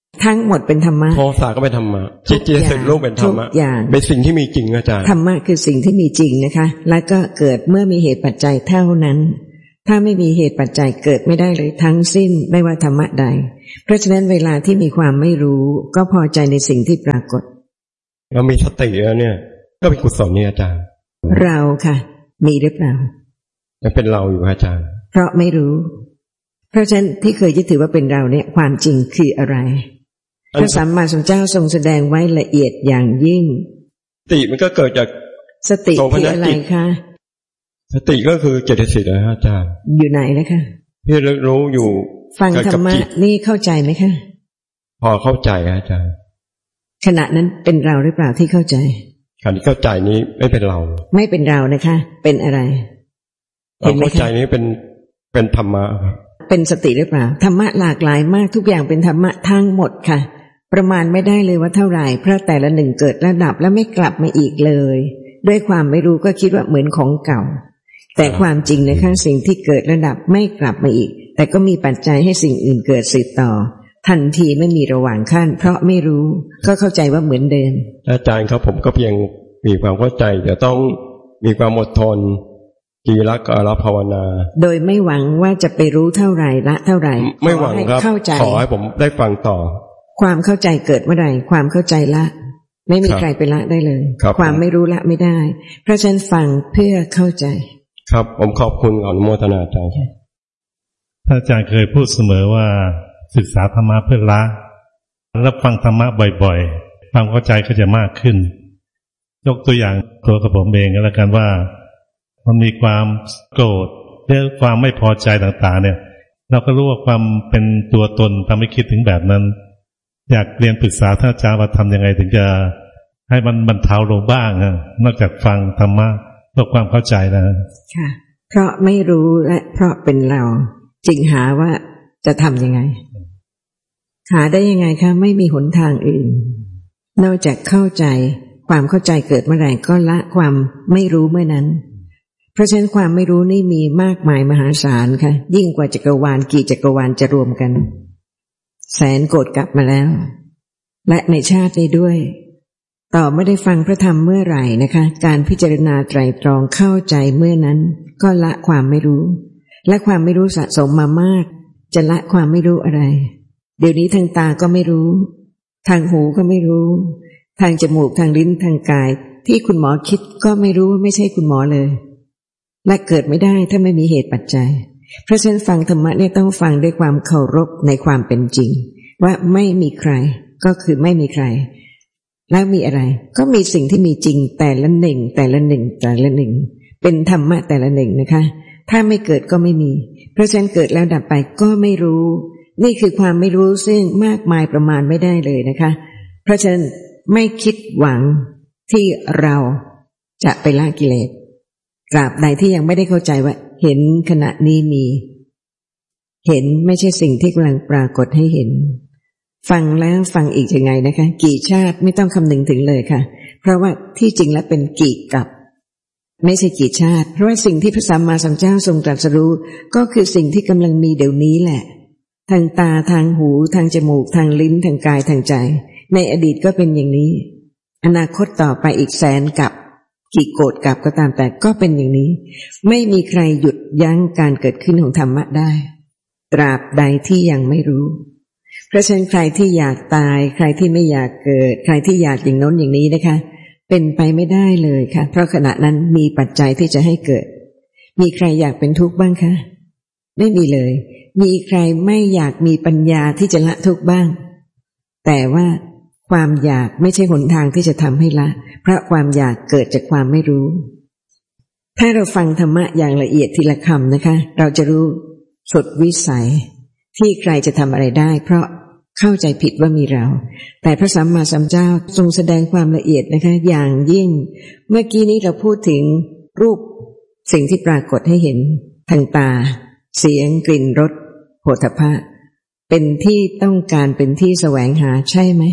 ทั้งหมดเป็นธรรมะโทสะก็เป็นธรรมะจิตเจตสิกโลกเป็นธรรมะเป็นสิ่งที่มีจริงอาจารย์ธรรมะคือสิ่งที่มีจริงนะคะแล้วก็เกิดเมื่อมีเหตุปัจจัยเท่านั้นถ้าไม่มีเหตุปัจจัยเกิดไม่ได้เลยทั้งสิ้นไม่ว่าธรรมะใดเพราะฉะนั้นเวลาที่มีความไม่รู้ก็พอใจในสิ่งที่ปรากฏเรามีสติแล้วเนี่ยก็เป็นกุศลนี่อาจารย์เราค่ะมีหรือเปล่ายังเป็นเราอยู่อาจารย์เพราะไม่รู้เพราะฉะนั้นที่เคยยึดถือว่าเป็นเราเนี่ยความจริงคืออะไรพระสัมมาสัมพุทธเจ้าทรงแสดงไว้ละเอียดอย่างยิ่งสติมันก็เกิดจากสติคืออะไรคะสติก็คือเจตสิกนะอาจารย์อยู่ไหนนะคะที่รู้อยู่ฟังธรรมะนี่เข้าใจไหมคะพอเข้าใจอาจารย์ขณะนั้นเป็นเราหรือเปล่าที่เข้าใจขณะที่เข้าใจนี้ไม่เป็นเราไม่เป็นเรานะคะเป็นอะไรเห็นไหมเข้าใจนี้เป็นเป็นธรรมะเป็นสติหรือเปล่าธรรมะหลากหลายมากทุกอย่างเป็นธรรมะทั้งหมดค่ะประมาณไม่ได้เลยว่าเท่าไหร่เพราะแต่ละหนึ่งเกิดระดับแล้วไม่กลับมาอีกเลยด้วยความไม่รู้ก็คิดว่าเหมือนของเก่าแต่ความจริงนะคะสิ่งที่เกิดระดับไม่กลับมาอีกแต่ก็มีปัจจัยให้สิ่งอื่นเกิดสืบต่อทันทีไม่มีระหว่างขั้นเพราะไม่รู้ก็เข้าใจว่าเหมือนเดิมอาจารย์ครับผมก็เพียงมีความเข้าใจจะต้องมีความอดทนกีรักอรภาวนาโดยไม่หวังว่าจะไปรู้เท่าไหร่ละเท่าไหร่ไม่หวังครับขอให้ผมได้ฟังต่อความเข้าใจเกิดเมื่อไหร่ความเข้าใจละไม่มีใครไปละได้เลยความไม่รู้ละไม่ได้เพราะฉะนั้นฟังเพื่อเข้าใจครับผมขอบคุณอนุโมทนาอาจารย์ท่านอาจารย์เคยพูดเสมอว่าศึกษาธรรมะเพื่อละรับฟังธรรมะบ่อยๆความเข้าใจก็จะมากขึ้นยกตัวอย่างตัวกับผมเองก็แล้วกันว่ามันมีความโกรธหรือความไม่พอใจต่างๆเนี่ยเราก็รู้ว่าความเป็นตัวตนทำให้คิดถึงแบบนั้นอยากเรียนปรึกษาท่านอาจารย์ว่าทำยังไงถึงจะให้มันบรรเทาลงบ้างนะนอกจากฟังธรรมะเพื่อความเข้าใจนะค่ะเพราะไม่รู้และเพราะเป็นเราจึงหาว่าจะทำยังไงหาได้ยังไงคะไม่มีหนทางอื่นนอกจากเข้าใจความเข้าใจเกิดเมื่อไหร่ก็ละความไม่รู้เมื่อนั้นเพราะฉะนั้นความไม่รู้นี่มีมากมายมหาศาลค่ะยิ่งกว่าจักรวาลกี่จักรวาลจะรวมกันแสนโกรธกลับมาแล้วและในชาตินี้ด้วยต่อไม่ได้ฟังพระธรรมเมื่อไหร่นะคะการพิจารณาไตรตรองเข้าใจเมื่อนั้นก็ละความไม่รู้และความไม่รู้สะสมมามากจะละความไม่รู้อะไรเดี๋ยวนี้ทางตาก็ไม่รู้ทางหูก็ไม่รู้ทางจมูกทางลิ้นทางกายที่คุณหมอคิดก็ไม่รู้ว่าไม่ใช่คุณหมอเลยและเกิดไม่ได้ถ้าไม่มีเหตุปัจจัยเพราะฉะนั้นฟังธรรมะเนี่ยต้องฟังด้วยความเคารพในความเป็นจริงว่าไม่มีใครก็คือไม่มีใครแล้วมีอะไรก็มีสิ่งที่มีจริงแต่ละหนึ่งแต่ละหนึ่งแต่ละหนึ่งเป็นธรรมะแต่ละหนึ่งนะคะถ้าไม่เกิดก็ไม่มีเพราะฉะนั้นเกิดแล้วดับไปก็ไม่รู้นี่คือความไม่รู้ซึ่งมากมายประมาณไม่ได้เลยนะคะเพราะฉะนั้นไม่คิดหวังที่เราจะไปละกิเลสตราบใดที่ยังไม่ได้เข้าใจว่าเห็นขณะนี้มีเห็นไม่ใช่สิ่งที่กำลังปรากฏให้เห็นฟังแล้วฟังอีกยังไงนะคะกี่ชาติไม่ต้องคำนึงถึงเลยค่ะเพราะว่าที่จริงแล้วเป็นกี่กับไม่ใช่กี่ชาติเพราะว่าสิ่งที่พระสัมมาสัมพุทธเจ้าทรงตรัสรู้ก็คือสิ่งที่กำลังมีเดี๋ยวนี้แหละทางตาทางหูทางจมูกทางลิ้นทางกายทางใจในอดีตก็เป็นอย่างนี้อนาคตต่อไปอีกแสนกับกี่โกรธกับก็ตามแต่ก็เป็นอย่างนี้ไม่มีใครหยุดยั้งการเกิดขึ้นของธรรมะได้ตราบใดที่ยังไม่รู้เพราะฉะนั้นใครที่อยากตายใครที่ไม่อยากเกิดใครที่อยากอย่างโน้นอย่างนี้นะคะเป็นไปไม่ได้เลยค่ะเพราะขณะนั้นมีปัจจัยที่จะให้เกิดมีใครอยากเป็นทุกข์บ้างคะไม่มีเลยมีใครไม่อยากมีปัญญาที่จะละทุกข์บ้างแต่ว่าความอยากไม่ใช่หนทางที่จะทำให้ละเพราะความอยากเกิดจากความไม่รู้ถ้าเราฟังธรรมะอย่างละเอียดทีละคำนะคะเราจะรู้สุดวิสัยที่ใครจะทำอะไรได้เพราะเข้าใจผิดว่ามีเราแต่พระสัมมาสัมพุทธเจ้าทรงแสดงความละเอียดนะคะอย่างยิ่งเมื่อกี้นี้เราพูดถึงรูปสิ่งที่ปรากฏให้เห็นทางตาเสียงกลิ่นรสโผฏฐัพพะเป็นที่ต้องการเป็นที่แสวงหาใช่ไหม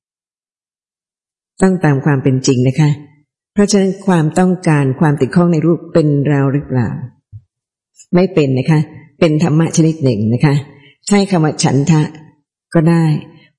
ต้องตามความเป็นจริงนะคะเพราะฉะนั้นความต้องการความติดข้องในรูปเป็นเราหรือเปล่าไม่เป็นนะคะเป็นธรรมะชนิดหนึ่งนะคะใช้คำว่าฉันทะก็ได้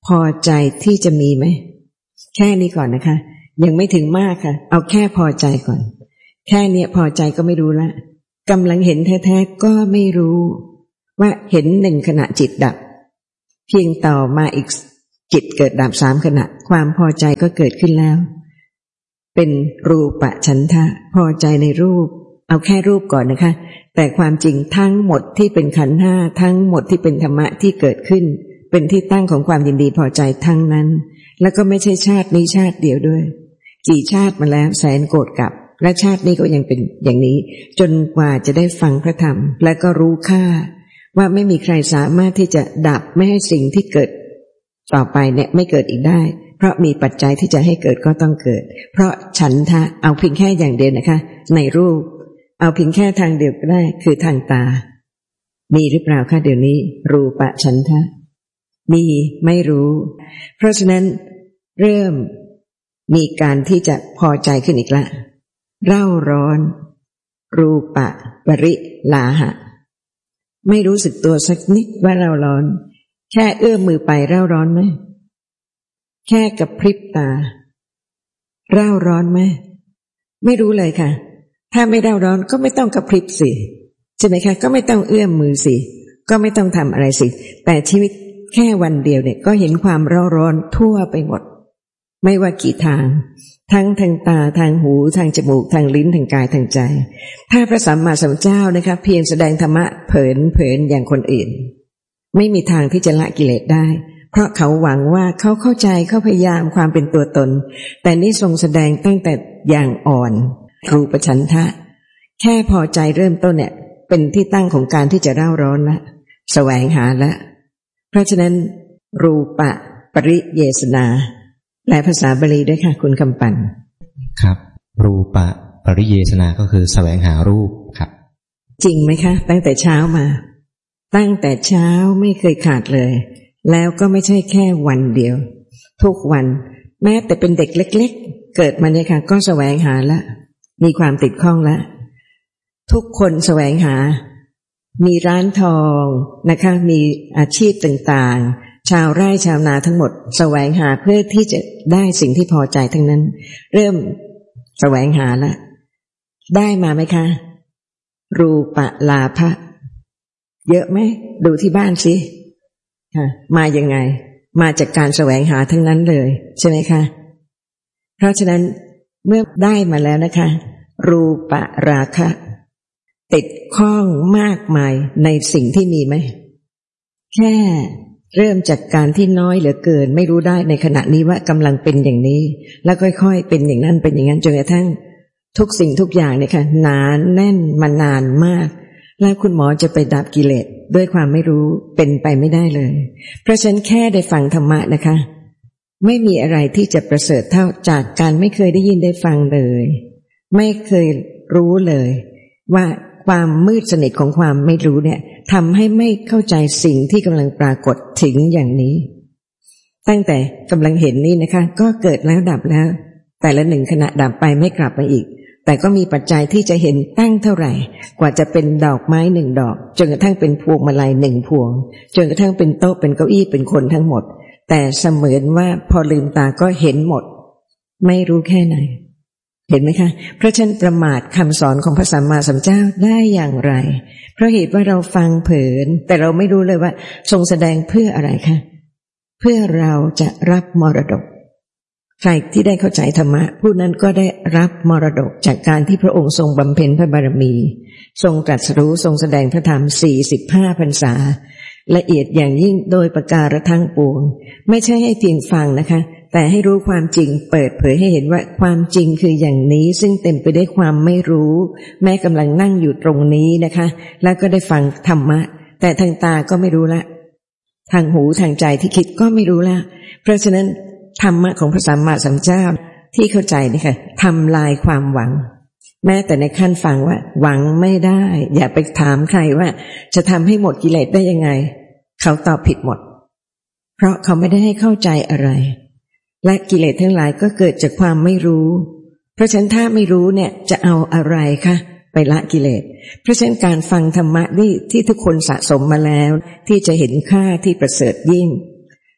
พอใจที่จะมีไหมแค่นี้ก่อนนะคะยังไม่ถึงมากค่ะเอาแค่พอใจก่อนแค่เนี้ยพอใจก็ไม่รู้ละกำลังเห็นแท้ๆก็ไม่รู้ว่าเห็นหนึ่งขณะจิตดับเพียงต่อมาอีกจิตเกิดดับสามขณะความพอใจก็เกิดขึ้นแล้วเป็นรูปฉันทะพอใจในรูปเอาแค่รูปก่อนนะคะแต่ความจริงทั้งหมดที่เป็นขันธ์ห้าทั้งหมดที่เป็นธรรมะที่เกิดขึ้นเป็นที่ตั้งของความยินดีพอใจทั้งนั้นแล้วก็ไม่ใช่ชาตินี้ชาติเดียวด้วยกี่ชาติมาแล้วแสนโกรธกับและชาตินี้ก็ยังเป็นอย่างนี้จนกว่าจะได้ฟังพระธรรมและก็รู้ค่าว่าไม่มีใครสามารถที่จะดับไม่ให้สิ่งที่เกิดต่อไปเนี่ยไม่เกิดอีกได้เพราะมีปัจจัยที่จะให้เกิดก็ต้องเกิดเพราะฉันทะเอาเพียงแค่อย่างเดียวนะคะในรูปเอาเพียงแค่ทางเดียวก็ได้คือทางตามีหรือเปล่าคะเดี๋ยวนี้รูปฉันทะมีไม่รู้เพราะฉะนั้นเริ่มมีการที่จะพอใจขึ้นอีกละเร่าร้อนรูปะปริลาหะไม่รู้สึกตัวสักนิดว่าเร่าร้อนแค่เอื้อมมือไปเร่าร้อนไหมแค่กระพริบตาเร่าร้อนไหมไม่รู้เลยค่ะถ้าไม่เร่าร้อนก็ไม่ต้องกระพริบสิใช่ไหมคะก็ไม่ต้องเอื้อมมือสิก็ไม่ต้องทำอะไรสิแต่ชีวิตแค่วันเดียวเนี่ยก็เห็นความเร่าร้อนทั่วไปหมดไม่ว่ากี่ทางทั้งทางตาทางหูทางจมูกทางลิ้นทางกายทางใจถ้าพระสัมมาสัมพุทธเจ้านะคะเพียงแสดงธรรมะเผยเผยอย่างคนอื่นไม่มีทางที่จะละกิเลสได้เพราะเขาหวังว่าเขาเข้าใจเขาพยายามความเป็นตัวตนแต่นี่ทรงแสดงตั้งแต่อย่างอ่อนรูปฉันทะแค่พอใจเริ่มต้นเนี่ยเป็นที่ตั้งของการที่จะเร่าร้อนละแสวงหาละเพราะฉะนั้นรูปะปริเยสนาแปลภาษาบาลีด้วยค่ะคุณคำปั่นครับรูปะปริเยสนาก็คือแสวงหารูปครับจริงไหมคะตั้งแต่เช้ามาตั้งแต่เช้าไม่เคยขาดเลยแล้วก็ไม่ใช่แค่วันเดียวทุกวันแม้แต่เป็นเด็กเล็กๆเกิดมาเนี่ยค่ะก็แสวงหาละมีความติดข้องละทุกคนแสวงหามีร้านทองนะคะมีอาชีพต่างๆชาวไร่ชาวนาทั้งหมดแสวงหาเพื่อที่จะได้สิ่งที่พอใจทั้งนั้นเริ่มแสวงหาละได้มาไหมคะรูปะลาภะเยอะไหมดูที่บ้านสิค่ะมายังไงมาจากการแสวงหาทั้งนั้นเลยใช่ไหมคะเพราะฉะนั้นเมื่อได้มาแล้วนะคะรูปะราคะติดข้องมากมายในสิ่งที่มีไหมแค่เริ่มจากการที่น้อยเหลือเกินไม่รู้ได้ในขณะนี้ว่ากำลังเป็นอย่างนี้แล้วค่อยๆเป็นอย่างนั้นเป็นอย่างนั้นจนกระทั่งทุกสิ่งทุกอย่างเนี่ยค่ะหนาแน่นมานานมากแล้วคุณหมอจะไปดับกิเลสด้วยความไม่รู้เป็นไปไม่ได้เลยเพราะฉะนั้นแค่ได้ฟังธรรมะนะคะไม่มีอะไรที่จะประเสริฐเท่าจากการไม่เคยได้ยินได้ฟังเลยไม่เคยรู้เลยว่าความมืดสนิทของความไม่รู้เนี่ยทำให้ไม่เข้าใจสิ่งที่กำลังปรากฏถึงอย่างนี้ตั้งแต่กำลังเห็นนี่นะคะก็เกิดแล้วดับแล้วแต่ละหนึ่งขณะดับไปไม่กลับมาอีกแต่ก็มีปัจจัยที่จะเห็นตั้งเท่าไหร่กว่าจะเป็นดอกไม้หนึ่งดอกจนกระทั่งเป็นพวงมาลัยหนึ่งพวงจนกระทั่งเป็นโต๊ะเป็นเก้าอี้เป็นคนทั้งหมดแต่เสมือนว่าพอลืมตาก็เห็นหมดไม่รู้แค่ไหนเห็นไหมคะเพราะฉะนั้นประมาทคำสอนของพระสัมมาสัมพุทธเจ้าได้อย่างไรเพราะเหตุว่าเราฟังเผินแต่เราไม่รู้เลยว่าทรงแสดงเพื่ออะไรคะเพื่อเราจะรับมรดกใครที่ได้เข้าใจธรรมะผู้นั้นก็ได้รับมรดกจากการที่พระองค์ทรงบำเพ็ญพระบารมีทรงตรัสรู้ทรงแสดงพระธรรมสี่สิบห้าพรรษาละเอียดอย่างยิ่งโดยประการทั้งปวงไม่ใช่ให้เพียงฟังนะคะแต่ให้รู้ความจริงเปิดเผยให้เห็นว่าความจริงคืออย่างนี้ซึ่งเต็มไปด้วยความไม่รู้แม้กำลังนั่งอยู่ตรงนี้นะคะแล้วก็ได้ฟังธรรมะแต่ทางตาก็ไม่รู้ละทางหูทางใจที่คิดก็ไม่รู้ละเพราะฉะนั้นธรรมะของพระสัมมาสัมพุทธเจ้าที่เข้าใจนี่ค่ะทำลายความหวังแม้แต่ในขั้นฟังว่าหวังไม่ได้อย่าไปถามใครว่าจะทำให้หมดกิเลสได้ยังไงเขาตอบผิดหมดเพราะเขาไม่ได้ให้เข้าใจอะไรและกิเลสทั้งหลายก็เกิดจากความไม่รู้เพราะฉะนั้นถ้าไม่รู้เนี่ยจะเอาอะไรคะไปละกิเลสเพราะฉะนั้นการฟังธรรมะนี่ที่ทุกคนสะสมมาแล้วที่จะเห็นค่าที่ประเสริฐยิ่ง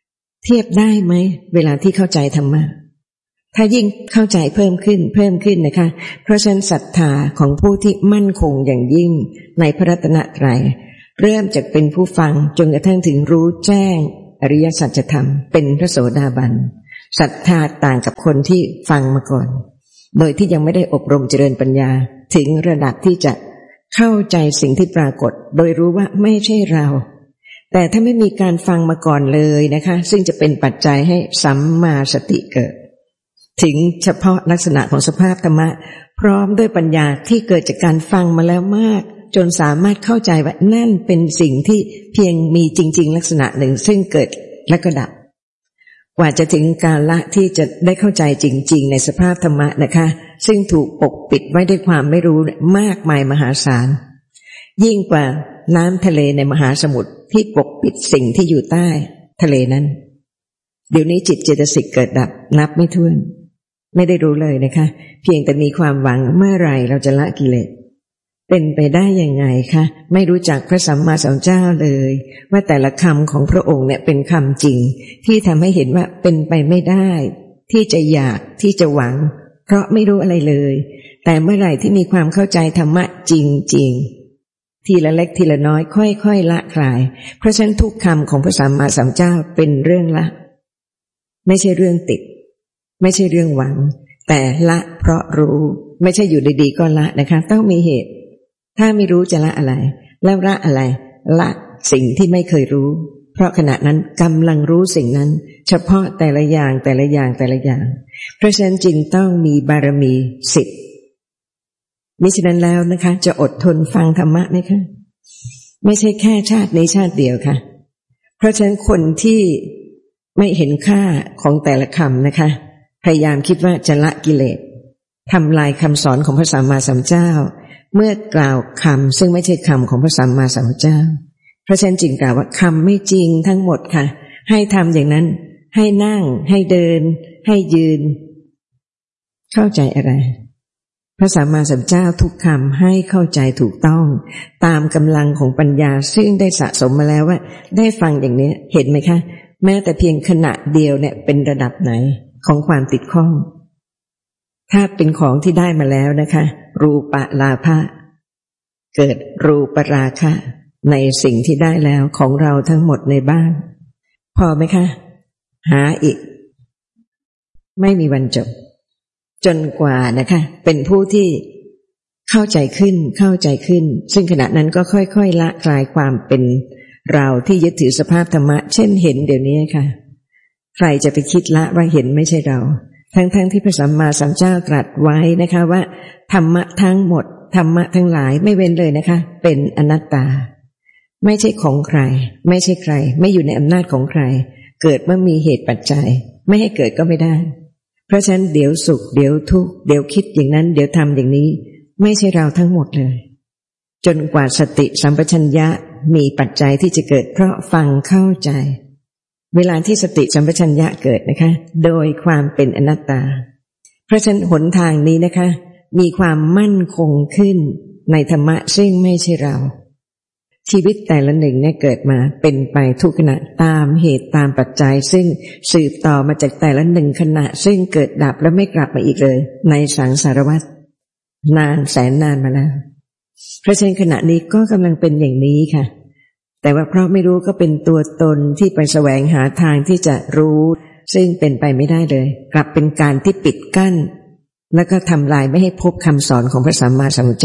เทียบได้ไหมเวลาที่เข้าใจธรรมะถ้ายิ่งเข้าใจเพิ่มขึ้นเพิ่มขึ้นนะคะเพราะฉะนั้นศรัทธาของผู้ที่มั่นคงอย่างยิ่งในพระรัตนตรัยเริ่มจากเป็นผู้ฟังจนกระทั่งถึงรู้แจ้งอริยสัจธรรมเป็นพระโสดาบันศรัทธาต่างกับคนที่ฟังมาก่อนโดยที่ยังไม่ได้อบรมเจริญปัญญาถึงระดับที่จะเข้าใจสิ่งที่ปรากฏโดยรู้ว่าไม่ใช่เราแต่ถ้าไม่มีการฟังมาก่อนเลยนะคะซึ่งจะเป็นปัจจัยให้สัมมาสติเกิดถึงเฉพาะลักษณะของสภาพธรรมะพร้อมด้วยปัญญาที่เกิดจากการฟังมาแล้วมากจนสามารถเข้าใจว่านั่นเป็นสิ่งที่เพียงมีจริงๆลักษณะหนึ่งซึ่งเกิดและก็ดับกว่าจะถึงกาลที่จะได้เข้าใจจริงๆในสภาพธรรมะนะคะซึ่งถูกปกปิดไว้ด้วยความไม่รู้มากมายมหาศาลยิ่งกว่าน้ำทะเลในมหาสมุทรที่ปกปิดสิ่งที่อยู่ใต้ทะเลนั้นเดี๋ยวนี้จิตเจตสิกเกิดดับนับไม่ถ้วนไม่ได้รู้เลยนะคะเพียงแต่มีความหวังเมื่อไรเราจะละกิเลสเป็นไปได้ยังไงคะไม่รู้จักพระสัมมาสัมพุทธเจ้าเลยว่าแต่ละคำของพระองค์เนี่ยเป็นคำจริงที่ทำให้เห็นว่าเป็นไปไม่ได้ที่จะอยากที่จะหวังเพราะไม่รู้อะไรเลยแต่เมื่อไหร่ที่มีความเข้าใจธรรมะจริงๆทีละเล็กทีละน้อยค่อยๆละคลายเพราะฉะนั้นทุกคำของพระสัมมาสัมพุทธเจ้าเป็นเรื่องละไม่ใช่เรื่องติดไม่ใช่เรื่องหวังแต่ละเพราะรู้ไม่ใช่อยู่ดีๆก็ละนะคะต้องมีเหตุถ้าไม่รู้จะละอะไรแล้วละอะไรละสิ่งที่ไม่เคยรู้เพราะขณะนั้นกำลังรู้สิ่งนั้นเฉพาะแต่ละอย่างแต่ละอย่างแต่ละอย่างเพราะฉะนั้นจึงต้องมีบารมีสิบมิฉะนั้นแล้วนะคะจะอดทนฟังธรรมะไหมคะไม่ใช่แค่ชาตินี้ชาติเดียวค่ะเพราะฉะนั้นคนที่ไม่เห็นค่าของแต่ละคำนะคะพยายามคิดว่าจะละกิเลสทำลายคำสอนของพระสัมมาสัมพุทธเจ้าเมื่อกล่าวคำซึ่งไม่ใช่คำของพระสัมมาสัมพุทธเจ้าเพราะฉะนั้นจึงกล่าวว่าคำไม่จริงทั้งหมดค่ะให้ทำอย่างนั้นให้นั่งให้เดินให้ยืนเข้าใจอะไรพระสัมมาสัมพุทธเจ้าทุกคำให้เข้าใจถูกต้องตามกำลังของปัญญาซึ่งได้สะสมมาแล้วว่าได้ฟังอย่างนี้เห็นไหมคะแม้แต่เพียงขณะเดียวเนี่ยเป็นระดับไหนของความติดข้องถ้าเป็นของที่ได้มาแล้วนะคะรูปลาภะเกิดรูปราคะในสิ่งที่ได้แล้วของเราทั้งหมดในบ้านพอไหมคะหาอีกไม่มีวันจบจนกว่านะคะเป็นผู้ที่เข้าใจขึ้นเข้าใจขึ้นซึ่งขณะนั้นก็ค่อยๆละคลายความเป็นเราที่ยึดถือสภาพธรรมะเช่นเห็นเดี๋ยวนี้ค่ะใครจะไปคิดละว่าเห็นไม่ใช่เราทั้งๆ ท, ที่พระสัมมาสัมพุทธเจ้าตรัสไว้นะคะว่าธรรมะทั้งหมดธรรมะทั้งหลายไม่เว้นเลยนะคะเป็นอนัตตาไม่ใช่ของใครไม่ใช่ใครไม่อยู่ในอำนาจของใครเกิดเมื่อมีเหตุปัจจัยไม่ให้เกิดก็ไม่ได้เพราะฉะนั้นเดี๋ยวสุขเดี๋ยวทุกข์เดี๋ยวคิดอย่างนั้นเดี๋ยวทำอย่างนี้ไม่ใช่เราทั้งหมดเลยจนกว่าสติสัมปชัญญะมีปัจจัยที่จะเกิดเพราะฟังเข้าใจเวลาที่สติสัมปชัญญะเกิดนะคะโดยความเป็นอนัตตาเพราะฉะนั้นหนทางนี้นะคะมีความมั่นคงขึ้นในธรรมะซึ่งไม่ใช่เราชีวิตแต่ละหนึ่งเนี่ยเกิดมาเป็นไปทุกขณะตามเหตุตามปัจจัยซึ่งสืบต่อมาจากแต่ละหนึ่งขณะซึ่งเกิดดับแล้วไม่กลับมาอีกเลยในสังสารวัฏนานแสนนานมาแล้วเพราะฉะนั้นขณะนี้ก็กำลังเป็นอย่างนี้ค่ะแต่ว่าเพราะไม่รู้ก็เป็นตัวตนที่ไปแสวงหาทางที่จะรู้ซึ่งเป็นไปไม่ได้เลยกลับเป็นการที่ปิดกั้นแล้วก็ทำลายไม่ให้พบคำสอนของพระสัมมาสัมพุทธเจ้า